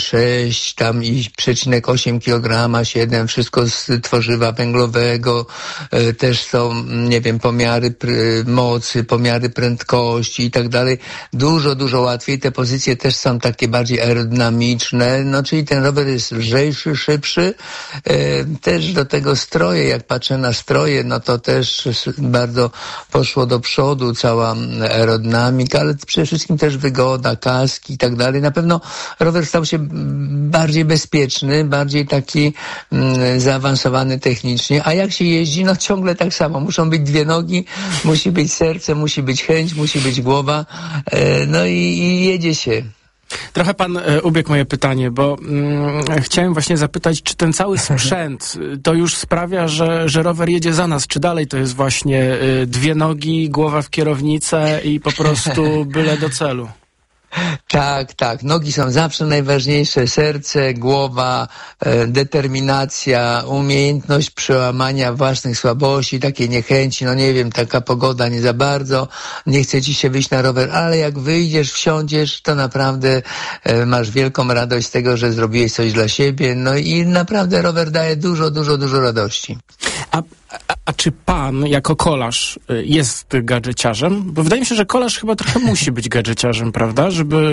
6,8 kg, 7, wszystko z tworzywa węglowego. Też są, nie wiem, pomiary mocy, pomiary prędkości i tak dalej. Dużo łatwiej. Te pozycje też są takie bardziej aerodynamiczne. No, czyli ten rower jest lżejszy, szybszy. Też do tego stroje, jak patrzę na stroje, no to też bardzo poszło do przodu, cała aerodynamika, ale przede wszystkim też wygoda, kaski i tak dalej. Na pewno rower stał się bardziej bezpieczny, bardziej taki zaawansowany technicznie, a jak się jeździ, no ciągle tak samo. Muszą być dwie nogi, musi być serce, musi być chęć, musi być głowa, no i jedzie się. Trochę pan ubiegł moje pytanie, bo chciałem właśnie zapytać, czy ten cały sprzęt to już sprawia, że rower jedzie za nas, czy dalej to jest właśnie dwie nogi, głowa w kierownicę i po prostu byle do celu? Tak. Nogi są zawsze najważniejsze. Serce, głowa, determinacja, umiejętność przełamania własnych słabości, takiej niechęci. No nie wiem, taka pogoda nie za bardzo, nie chce ci się wyjść na rower, ale jak wyjdziesz, wsiądziesz, to naprawdę masz wielką radość z tego, że zrobiłeś coś dla siebie. No i naprawdę rower daje dużo radości. A czy pan jako kolarz jest gadżeciarzem? Bo wydaje mi się, że kolarz chyba trochę musi być gadżeciarzem, prawda?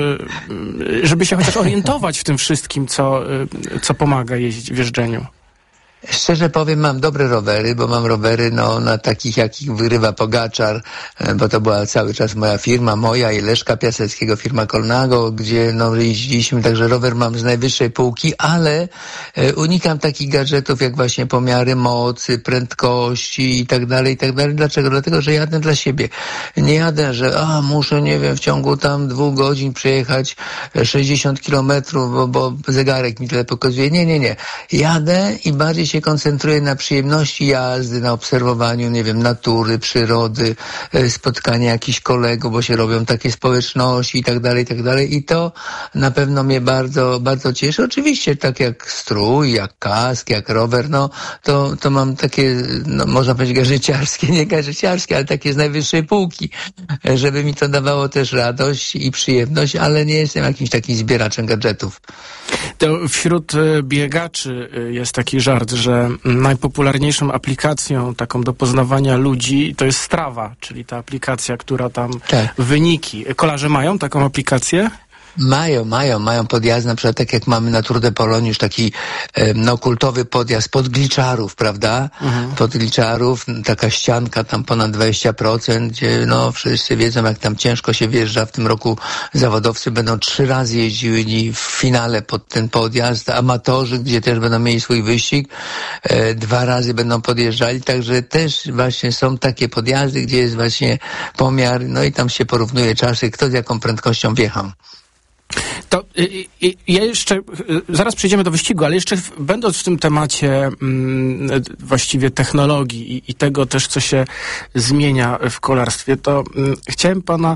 Żeby się chociaż orientować w tym wszystkim, co pomaga jeździć w jeżdżeniu. Szczerze powiem, mam dobre rowery, bo mam rowery na takich, jakich wygrywa Pogaczar, bo to była cały czas moja firma, moja i Leszka Piaseckiego, firma Colnago, gdzie jeździliśmy, także rower mam z najwyższej półki, ale unikam takich gadżetów jak właśnie pomiary mocy, prędkości i tak dalej, i tak dalej. Dlaczego? Dlatego, że jadę dla siebie. Nie jadę, że muszę, nie wiem, w ciągu tam 2 godzin przejechać 60 kilometrów, bo zegarek mi tyle pokazuje. Nie. Jadę i bardziej się koncentruję na przyjemności jazdy, na obserwowaniu, nie wiem, natury, przyrody, spotkania jakichś kolegów, bo się robią takie społeczności i tak dalej. I to na pewno mnie bardzo cieszy. Oczywiście tak jak strój, jak kask, jak rower, to mam takie, można powiedzieć gadżeciarskie, nie gadżeciarskie, ale takie z najwyższej półki, żeby mi to dawało też radość i przyjemność, ale nie jestem jakimś takim zbieraczem gadżetów. To wśród biegaczy jest taki żart, że najpopularniejszą aplikacją taką do poznawania ludzi to jest Strava, czyli ta aplikacja, która tam wyniki. Kolarze mają taką aplikację? Mają podjazd, na przykład tak jak mamy na Tour de Pologne już taki kultowy podjazd Podgliczarów, prawda? Podgliczarów, taka ścianka tam ponad 20%, gdzie wszyscy wiedzą, jak tam ciężko się wjeżdża. W tym roku zawodowcy będą 3 razy jeździli w finale pod ten podjazd, amatorzy, gdzie też będą mieli swój wyścig, 2 razy będą podjeżdżali, także też właśnie są takie podjazdy, gdzie jest właśnie pomiar, i tam się porównuje czasy, kto z jaką prędkością wjechał. To ja jeszcze, zaraz przejdziemy do wyścigu, ale jeszcze będąc w tym temacie właściwie technologii i tego też, co się zmienia w kolarstwie, to chciałem pana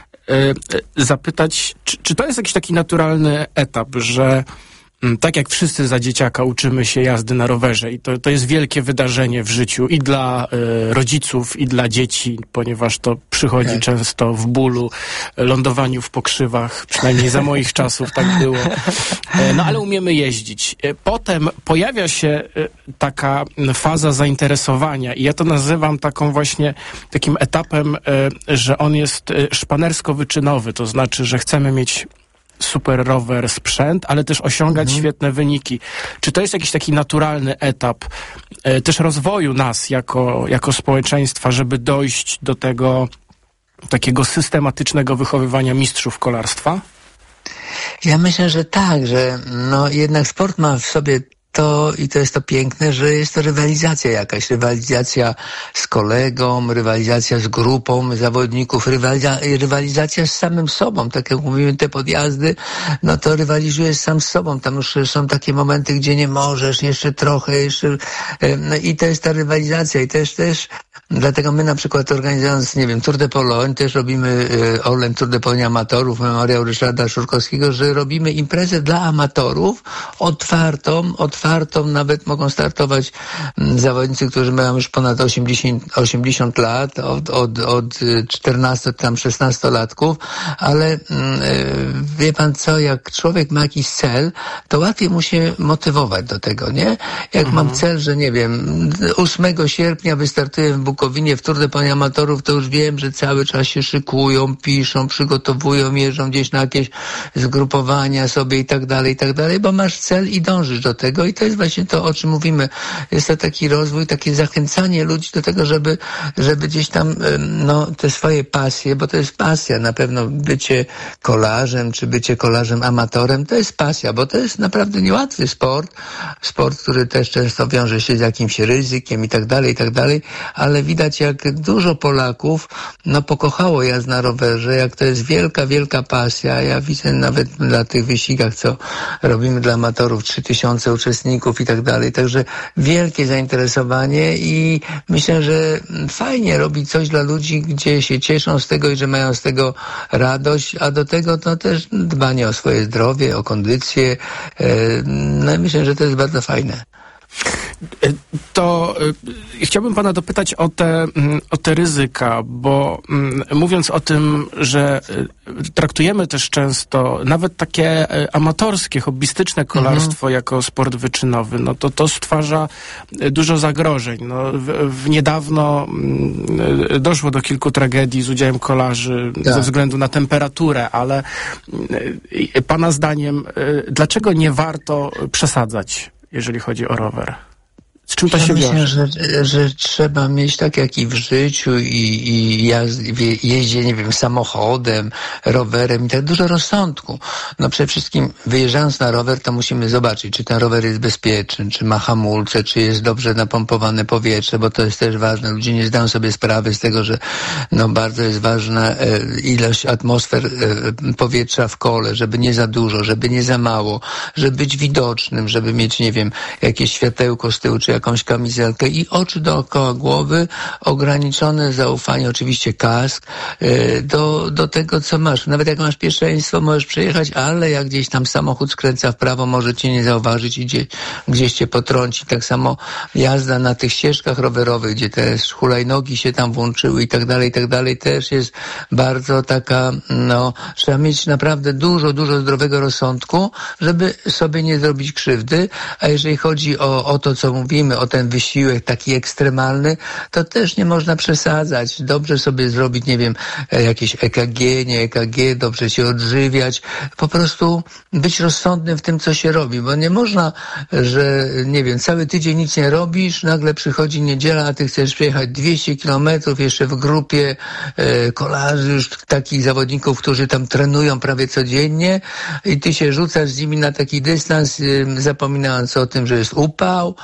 zapytać, czy to jest jakiś taki naturalny etap, że tak jak wszyscy za dzieciaka uczymy się jazdy na rowerze i to jest wielkie wydarzenie w życiu i dla rodziców, i dla dzieci, ponieważ to przychodzi często w bólu, lądowaniu w pokrzywach, przynajmniej za moich czasów tak było. Ale umiemy jeździć. Potem pojawia się taka faza zainteresowania i ja to nazywam takim etapem, że on jest szpanersko-wyczynowy, to znaczy, że chcemy mieć super rower, sprzęt, ale też osiągać świetne wyniki. Czy to jest jakiś taki naturalny etap też rozwoju nas jako społeczeństwa, żeby dojść do tego takiego systematycznego wychowywania mistrzów kolarstwa? Ja myślę, że tak, że jednak sport ma w sobie to jest to piękne, że jest to rywalizacja jakaś, rywalizacja z kolegą, rywalizacja z grupą zawodników, rywalizacja z samym sobą, tak jak mówimy, te podjazdy, to rywalizujesz sam z sobą, tam już są takie momenty, gdzie nie możesz, jeszcze trochę, i to jest ta rywalizacja i też dlatego my na przykład organizując, nie wiem, Tour de Pologne, też robimy Orlen Tour de Pologne amatorów, Memoriał Ryszarda Szurkowskiego, że robimy imprezę dla amatorów, otwartą, nawet mogą startować zawodnicy, którzy mają już ponad 80 lat, od 14 tam 16-latków, ale wie pan co, jak człowiek ma jakiś cel, to łatwiej mu się motywować do tego, nie? Jak mam cel, że nie wiem, 8 sierpnia wystartuję w Bukureszcie Bukowinie w Tour de Pologne amatorów, to już wiem, że cały czas się szykują, piszą, przygotowują, jeżdżą gdzieś na jakieś zgrupowania sobie i tak dalej, bo masz cel i dążysz do tego i to jest właśnie to, o czym mówimy. Jest to taki rozwój, takie zachęcanie ludzi do tego, żeby gdzieś tam, te swoje pasje, bo to jest pasja, na pewno bycie kolarzem, czy bycie kolarzem amatorem, to jest pasja, bo to jest naprawdę niełatwy sport, który też często wiąże się z jakimś ryzykiem i tak dalej, ale widać jak dużo Polaków, pokochało jazdę na rowerze, jak to jest wielka, wielka pasja. Ja widzę nawet na tych wyścigach, co robimy dla amatorów, 3000 uczestników i tak dalej, także wielkie zainteresowanie i myślę, że fajnie robić coś dla ludzi, gdzie się cieszą z tego i że mają z tego radość, a do tego to też dbanie o swoje zdrowie, o kondycję. Myślę, że to jest bardzo fajne. To chciałbym pana dopytać o te ryzyka, bo mówiąc o tym, że traktujemy też często nawet takie amatorskie, hobbystyczne kolarstwo jako sport wyczynowy, to stwarza dużo zagrożeń. Niedawno doszło do kilku tragedii z udziałem kolarzy ze względu na temperaturę, ale pana zdaniem, dlaczego nie warto przesadzać, jeżeli chodzi o rower? Z czym to się wiąże? Myślę, że trzeba mieć tak jak i w życiu i jeździe, nie wiem, samochodem, rowerem i tak dużo rozsądku. Przede wszystkim wyjeżdżając na rower, to musimy zobaczyć, czy ten rower jest bezpieczny, czy ma hamulce, czy jest dobrze napompowane powietrze, bo to jest też ważne. Ludzie nie zdają sobie sprawy z tego, że bardzo jest ważna ilość atmosfer powietrza w kole, żeby nie za dużo, żeby nie za mało, żeby być widocznym, żeby mieć, nie wiem, jakieś światełko z tyłu, czy jakąś kamizelkę i oczy dookoła głowy, ograniczone zaufanie, oczywiście kask, do tego, co masz. Nawet jak masz pierwszeństwo, możesz przejechać, ale jak gdzieś tam samochód skręca w prawo, może cię nie zauważyć i gdzieś cię potrąci. Tak samo jazda na tych ścieżkach rowerowych, gdzie te hulajnogi się tam włączyły i tak dalej, też jest bardzo taka, trzeba mieć naprawdę dużo, dużo zdrowego rozsądku, żeby sobie nie zrobić krzywdy, a jeżeli chodzi o to, co mówimy, o ten wysiłek taki ekstremalny, to też nie można przesadzać. Dobrze sobie zrobić, nie wiem, jakieś EKG, nie EKG, dobrze się odżywiać, po prostu być rozsądnym w tym, co się robi, bo nie można, że, nie wiem, cały tydzień nic nie robisz, nagle przychodzi niedziela, a ty chcesz przejechać 200 kilometrów jeszcze w grupie kolarzy, już takich zawodników, którzy tam trenują prawie codziennie i ty się rzucasz z nimi na taki dystans, zapominając o tym, że jest upał,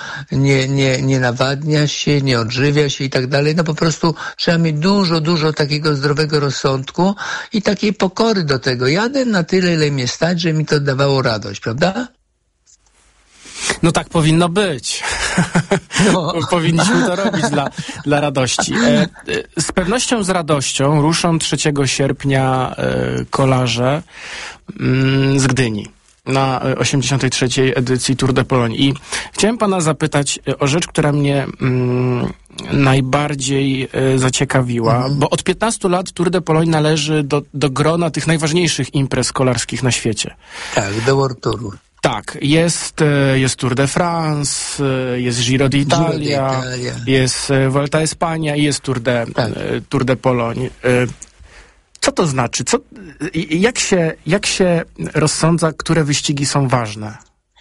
nie nawadnia się, nie odżywia się i tak dalej. Po prostu trzeba mieć dużo, dużo takiego zdrowego rozsądku i takiej pokory do tego. Jadę na tyle, ile mnie stać, że mi to dawało radość, prawda? Tak powinno być. Powinniśmy to robić dla radości. Z pewnością z radością ruszą 3 sierpnia kolarze z Gdyni na 83. edycji Tour de Pologne. I chciałem pana zapytać o rzecz, która mnie najbardziej zaciekawiła, bo od 15 lat Tour de Pologne należy do grona tych najważniejszych imprez kolarskich na świecie. Tak, do World Touru. Tak, jest Tour de France, jest Giro d'Italia, jest Vuelta Espania i jest Tour de Pologne. Co to znaczy? Jak się rozsądza, które wyścigi są ważne?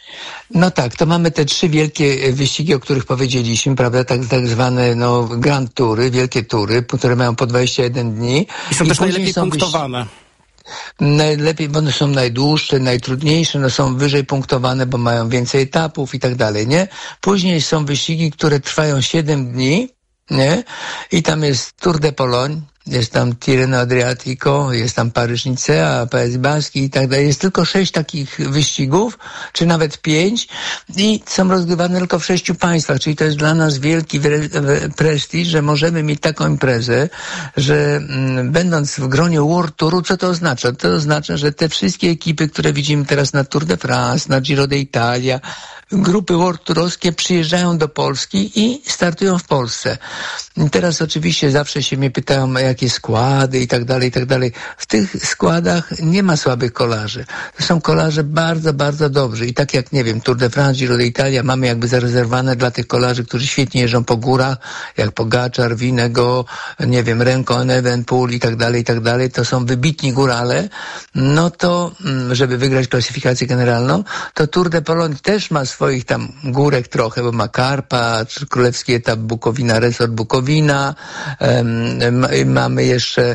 To mamy te 3 wielkie wyścigi, o których powiedzieliśmy, prawda, tak zwane Grand Toury, wielkie tury, które mają po 21 dni. I są też najlepiej punktowane. Najlepiej, bo one są najdłuższe, najtrudniejsze, są wyżej punktowane, bo mają więcej etapów i tak dalej, nie? Później są wyścigi, które trwają 7 dni, nie? I tam jest Tour de Pologne, jest tam Tirreno Adriatico, jest tam Paryż-Nicea, Pays Basque i tak dalej. Jest tylko 6 takich wyścigów, czy nawet 5 i są rozgrywane tylko w 6 państwach, czyli to jest dla nas wielki prestiż, że możemy mieć taką imprezę, że będąc w gronie World Touru, co to oznacza? To oznacza, że te wszystkie ekipy, które widzimy teraz na Tour de France, na Giro d'Italia, grupy World Tourowskie przyjeżdżają do Polski i startują w Polsce. I teraz oczywiście zawsze się mnie pytają, jakie składy i tak dalej, i tak dalej. W tych składach nie ma słabych kolarzy. To są kolarze bardzo, bardzo dobrzy. I tak jak, nie wiem, Tour de France, Giro d'Italia mamy jakby zarezerwowane dla tych kolarzy, którzy świetnie jeżdżą po górach, jak Pogačar, Vinego, nie wiem, Remco Evenepoel i tak dalej. To są wybitni górale. No to, żeby wygrać klasyfikację generalną, to Tour de Pologne też ma swoich tam górek trochę, bo ma Karpacz, królewski etap Bukowina, resort Bukowina, mamy jeszcze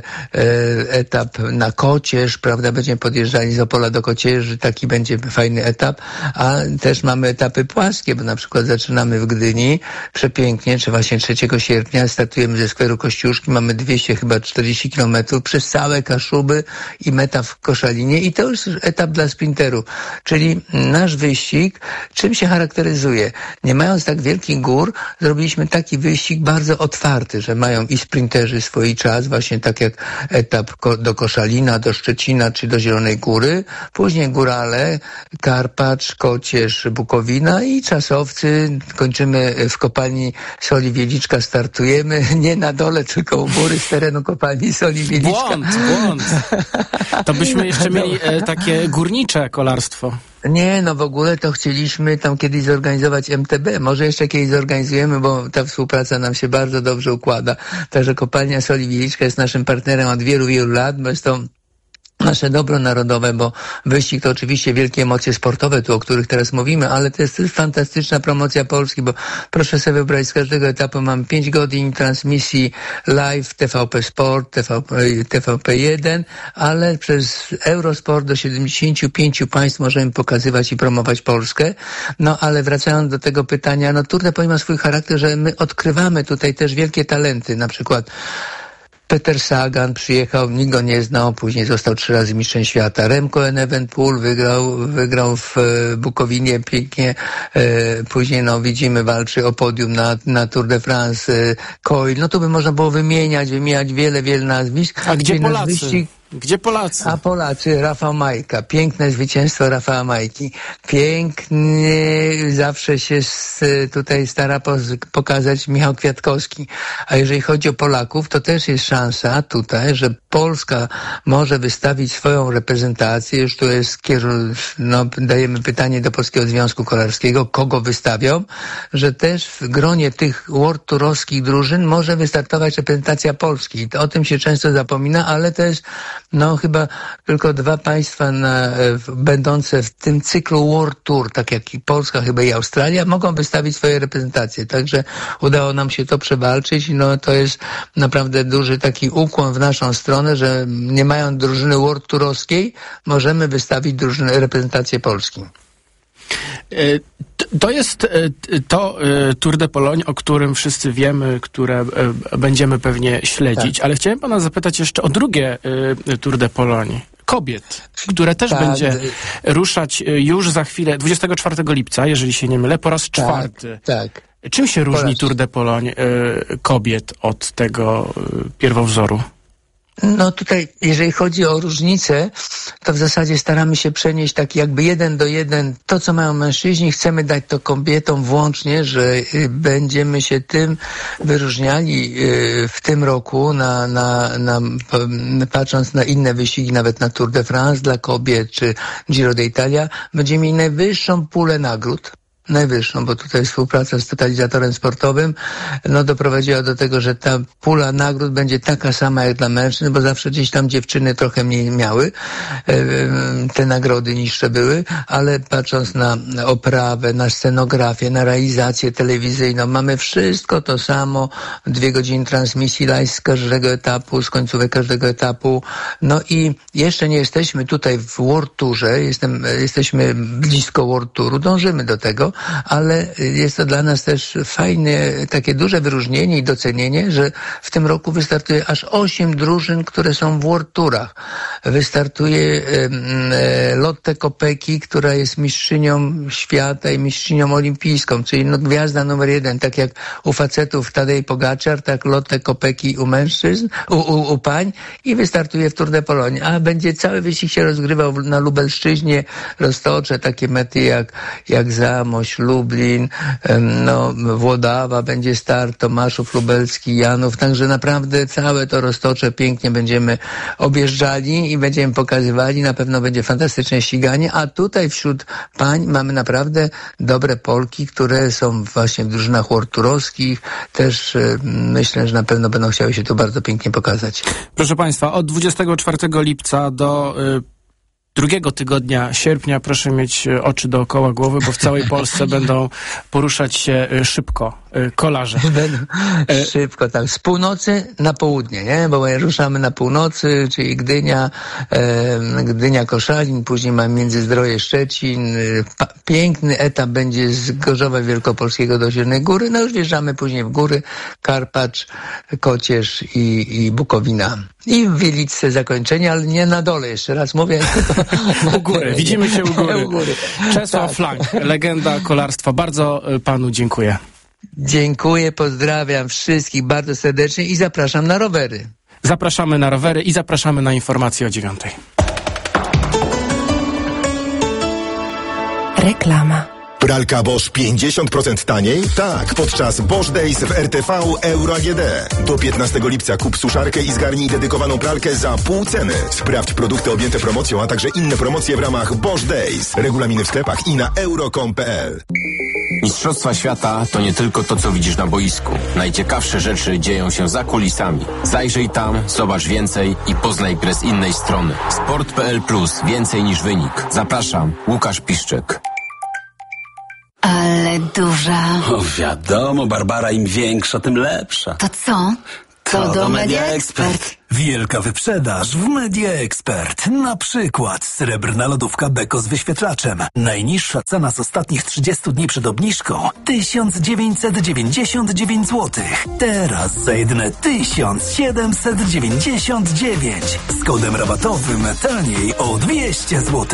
etap na Kocież, prawda, będziemy podjeżdżali z Opola do Kocieży, taki będzie fajny etap, a też mamy etapy płaskie, bo na przykład zaczynamy w Gdyni, przepięknie, czy właśnie 3 sierpnia startujemy ze skweru Kościuszki, mamy 240 km przez całe Kaszuby i meta w Koszalinie i to już etap dla sprinterów, czyli nasz wyścig czym się charakteryzuje? Nie mając tak wielkich gór, zrobiliśmy taki wyścig bardzo otwarty, że mają i sprinterzy swój czas, właśnie tak jak etap do Koszalina, do Szczecina czy do Zielonej Góry, później górale, Karpacz, Kocież, Bukowina i czasowcy. Kończymy w kopalni Soli Wieliczka, startujemy nie na dole, tylko u góry z terenu kopalni Soli Wieliczka. Błąd. To byśmy jeszcze mieli takie górnicze kolarstwo. Nie, no w ogóle to chcieliśmy tam kiedyś zorganizować MTB. Może jeszcze kiedyś zorganizujemy, bo ta współpraca nam się bardzo dobrze układa. Także kopalnia Soli Wieliczka jest naszym partnerem od wielu, wielu lat, bo jest to nasze dobro narodowe, bo wyścig to oczywiście wielkie emocje sportowe, tu o których teraz mówimy, ale to jest też fantastyczna promocja Polski, bo proszę sobie wyobrazić, z każdego etapu mamy 5 godzin transmisji live, TVP Sport, TVP1, ale przez Eurosport do 75 państw możemy pokazywać i promować Polskę. No ale wracając do tego pytania, no Tour de Pologne ma swój charakter, że my odkrywamy tutaj też wielkie talenty, na przykład Peter Sagan przyjechał, nikt go nie znał, później został 3 razy mistrzem świata. Remco Evenepoel wygrał w Bukowinie pięknie, później no widzimy, walczy o podium na Tour de France, Coyle, no to by można było wymieniać wiele nazwisk. A gdzie Polacy? Gdzie Polacy? A Polacy, Rafał Majka. Piękne zwycięstwo Rafała Majki. Pięknie zawsze się tutaj stara pokazać Michał Kwiatkowski. A jeżeli chodzi o Polaków, to też jest szansa tutaj, że Polska może wystawić swoją reprezentację. Już tu jest dajemy pytanie do Polskiego Związku Kolarskiego, kogo wystawią, że też w gronie tych World Tourowskich drużyn może wystartować reprezentacja Polski. I to o tym się często zapomina, ale to jest chyba tylko 2 państwa będące w tym cyklu World Tour, tak jak i Polska, chyba i Australia, mogą wystawić swoje reprezentacje. Także udało nam się to przewalczyć. No to jest naprawdę duży taki ukłon w naszą stronę, że nie mając drużyny World Tourowskiej, możemy wystawić reprezentację Polski. To jest to Tour de Pologne, o którym wszyscy wiemy, które będziemy pewnie śledzić, ale chciałem pana zapytać jeszcze o drugie Tour de Pologne. Kobiet, które też będzie ruszać już za chwilę, 24 lipca, jeżeli się nie mylę, po raz 4. Tak. Czym się różni Tour de Pologne kobiet od tego pierwowzoru? No tutaj, jeżeli chodzi o różnice, to w zasadzie staramy się przenieść tak jakby 1 do 1 to, co mają mężczyźni, chcemy dać to kobietom włącznie, że będziemy się tym wyróżniali w tym roku, patrząc na inne wyścigi, nawet na Tour de France dla kobiet, czy Giro d'Italia, będziemy mieli najwyższą pulę nagród. Najwyższą, bo tutaj współpraca z totalizatorem sportowym doprowadziła do tego, że ta pula nagród będzie taka sama jak dla mężczyzn, bo zawsze gdzieś tam dziewczyny trochę mniej miały, te nagrody niższe były, ale patrząc na oprawę, na scenografię, na realizację telewizyjną, mamy wszystko to samo, 2 godziny transmisji live z każdego etapu, z końcówek każdego etapu, no i jeszcze nie jesteśmy tutaj w World Tourze, jesteśmy blisko World Touru, dążymy do tego, ale jest to dla nas też fajne, takie duże wyróżnienie i docenienie, że w tym roku wystartuje aż 8 drużyn, które są w World Tourach. Wystartuje Lotte Kopecky, która jest mistrzynią świata i mistrzynią olimpijską, czyli gwiazda numer 1, tak jak u facetów Tadej Pogačar, tak Lotte Kopecky u mężczyzn, u pań i wystartuje w Tour de Pologne. A będzie cały wyścig się rozgrywał na Lubelszczyźnie, Roztocze, takie mety jak Zamość, Zamość, Lublin, Włodawa, będzie start Tomaszów, Lubelski, Janów, także naprawdę całe to Roztocze pięknie będziemy objeżdżali i będziemy pokazywali, na pewno będzie fantastyczne ściganie, a tutaj wśród pań mamy naprawdę dobre Polki, które są właśnie w drużynach World Tourowskich, też myślę, że na pewno będą chciały się tu bardzo pięknie pokazać. Proszę Państwa, od 24 lipca do drugiego tygodnia sierpnia proszę mieć oczy dookoła głowy, bo w całej Polsce będą poruszać się szybko kolarze. Szybko, tak. Z północy na południe, nie? Bo ruszamy na północy, czyli Gdynia, Koszalin, później mamy Międzyzdroje, Szczecin. Piękny etap będzie z Gorzowa Wielkopolskiego do Zielonej Góry. No już wjeżdżamy później w góry, Karpacz, Kocierz i Bukowina. I w Wieliczce zakończenie, ale nie na dole, jeszcze raz mówię. U góry, widzimy się u góry. Czesław Flank, legenda kolarstwa. Bardzo panu dziękuję. Dziękuję, pozdrawiam wszystkich bardzo serdecznie i zapraszam na rowery. Zapraszamy na rowery i zapraszamy na informacje o 9:00. Reklama. Pralka Bosch 50% taniej? Tak, podczas Bosch Days w RTV Euro AGD. Do 15 lipca kup suszarkę i zgarnij dedykowaną pralkę za pół ceny. Sprawdź produkty objęte promocją, a także inne promocje w ramach Bosch Days. Regulaminy w sklepach i na euro.com.pl. Mistrzostwa świata to nie tylko to, co widzisz na boisku. Najciekawsze rzeczy dzieją się za kulisami. Zajrzyj tam, zobacz więcej i poznaj grę z innej strony. Sport.pl Plus. Więcej niż wynik. Zapraszam, Łukasz Piszczek. Ale duża. O, wiadomo, Barbara, im większa, tym lepsza. To co? To do Media Expert. Wielka wyprzedaż w Media Expert. Na przykład srebrna lodówka Beko z wyświetlaczem. Najniższa cena z ostatnich 30 dni przed obniżką 1999 zł. Teraz za jedyne 1799. Z kodem rabatowym taniej o 200 zł.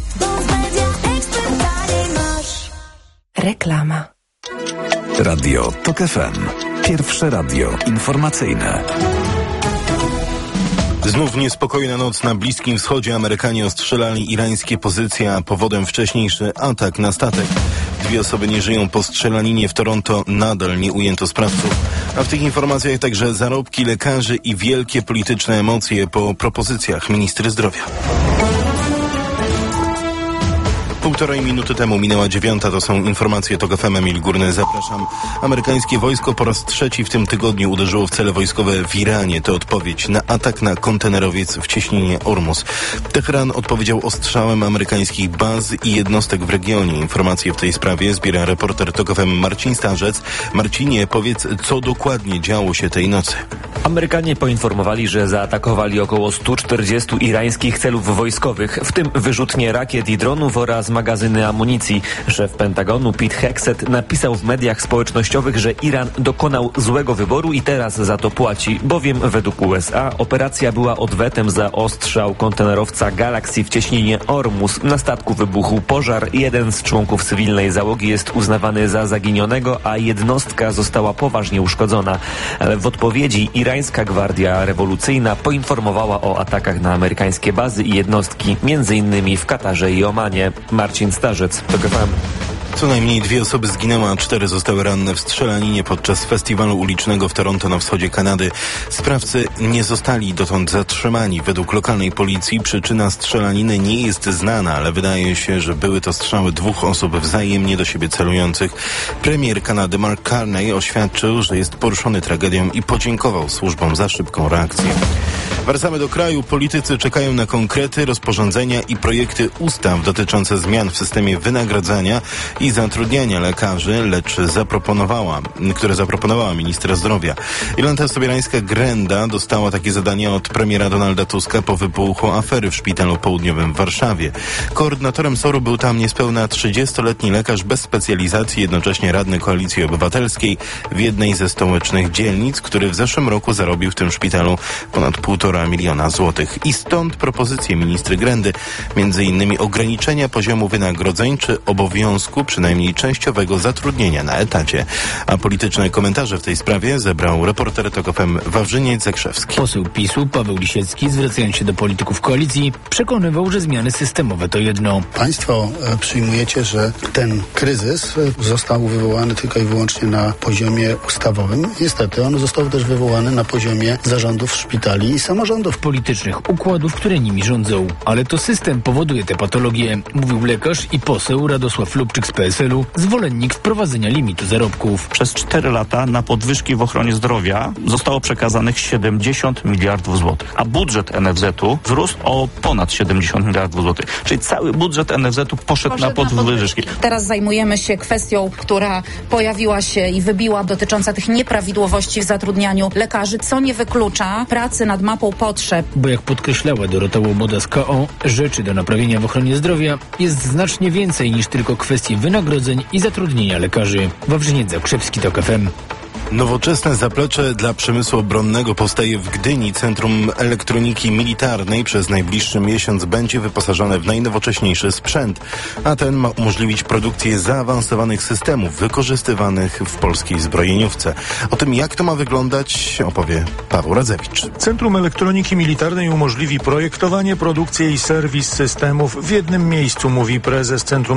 Reklama. Radio TOK FM. Pierwsze radio informacyjne. Znów niespokojna noc na Bliskim Wschodzie. Amerykanie ostrzelali irańskie pozycje, a powodem wcześniejszy atak na statek. 2 osoby nie żyją po strzelaninie w Toronto. Nadal nie ujęto sprawców. A w tych informacjach także zarobki lekarzy i wielkie polityczne emocje po propozycjach ministry zdrowia. 1,5 minuty temu minęła 9:00. To są informacje TOK FM. Emil Górny, zapraszam. Amerykańskie wojsko po raz 3 w tym tygodniu uderzyło w cele wojskowe w Iranie. To odpowiedź na atak na kontenerowiec w cieśninie Ormus. Teheran odpowiedział ostrzałem amerykańskich baz i jednostek w regionie. Informacje w tej sprawie zbiera reporter TOK FM Marcin Starzec. Marcinie, powiedz, co dokładnie działo się tej nocy? Amerykanie poinformowali, że zaatakowali około 140 irańskich celów wojskowych, w tym wyrzutnie rakiet i dronów oraz magazyny amunicji. Szef Pentagonu Pete Hegseth napisał w mediach społecznościowych, że Iran dokonał złego wyboru i teraz za to płaci, bowiem według USA operacja była odwetem za ostrzał kontenerowca Galaxy w cieśninie Ormus. Na statku wybuchł pożar. Jeden z członków cywilnej załogi jest uznawany za zaginionego, a jednostka została poważnie uszkodzona. Ale w odpowiedzi irańska Gwardia Rewolucyjna poinformowała o atakach na amerykańskie bazy i jednostki, m.in. w Katarze i Omanie. Marcin Starzec, TOK FM. Co najmniej 2 osoby zginęły, a 4 zostały ranne w strzelaninie podczas festiwalu ulicznego w Toronto na wschodzie Kanady. Sprawcy nie zostali dotąd zatrzymani. Według lokalnej policji przyczyna strzelaniny nie jest znana, ale wydaje się, że były to strzały 2 osób wzajemnie do siebie celujących. Premier Kanady Mark Carney oświadczył, że jest poruszony tragedią i podziękował służbom za szybką reakcję. Wracamy do kraju. Politycy czekają na konkrety, rozporządzenia i projekty ustaw dotyczące zmian w systemie wynagradzania i zatrudniania lekarzy, które zaproponowała ministra zdrowia. Jolanta Sobierańska-Grenda dostała takie zadanie od premiera Donalda Tuska po wybuchu afery w Szpitalu Południowym w Warszawie. Koordynatorem SOR-u był tam niespełna 30-letni lekarz bez specjalizacji, jednocześnie radny Koalicji Obywatelskiej w jednej ze stołecznych dzielnic, który w zeszłym roku zarobił w tym szpitalu ponad 500 1,5 miliona złotych. I stąd propozycje ministry Grędy, między innymi ograniczenia poziomu wynagrodzeń czy obowiązku przynajmniej częściowego zatrudnienia na etacie. A polityczne komentarze w tej sprawie zebrał reporter TOK FM Wawrzyniec Zakrzewski. Poseł PiS-u Paweł Lisiecki, zwracając się do polityków koalicji, przekonywał, że zmiany systemowe to jedno. Państwo przyjmujecie, że ten kryzys został wywołany tylko i wyłącznie na poziomie ustawowym. Niestety on został też wywołany na poziomie zarządów szpitali i samorządów. Politycznych układów, które nimi rządzą. Ale to system powoduje te patologie, mówił lekarz i poseł Radosław Lubczyk z PSL-u, zwolennik wprowadzenia limitu zarobków. Przez 4 lata na podwyżki w ochronie zdrowia zostało przekazanych 70 miliardów złotych, a budżet NFZ-u wzrósł o ponad 70 miliardów złotych. Czyli cały budżet NFZ-u poszedł na podwyżki. Teraz zajmujemy się kwestią, która pojawiła się i wybiła, dotycząca tych nieprawidłowości w zatrudnianiu lekarzy, co nie wyklucza pracy nad mapą potrzeb. Bo jak podkreślała Dorota Łomoda z KO, rzeczy do naprawienia w ochronie zdrowia jest znacznie więcej niż tylko kwestie wynagrodzeń i zatrudnienia lekarzy. Wawrzyniec Zakrzewski, TOK FM. Nowoczesne zaplecze dla przemysłu obronnego powstaje w Gdyni. Centrum Elektroniki Militarnej przez najbliższy miesiąc będzie wyposażone w najnowocześniejszy sprzęt, a ten ma umożliwić produkcję zaawansowanych systemów wykorzystywanych w polskiej zbrojeniówce. O tym, jak to ma wyglądać, opowie Paweł Radzewicz. Centrum Elektroniki Militarnej umożliwi projektowanie, produkcję i serwis systemów w jednym miejscu, mówi prezes Centrum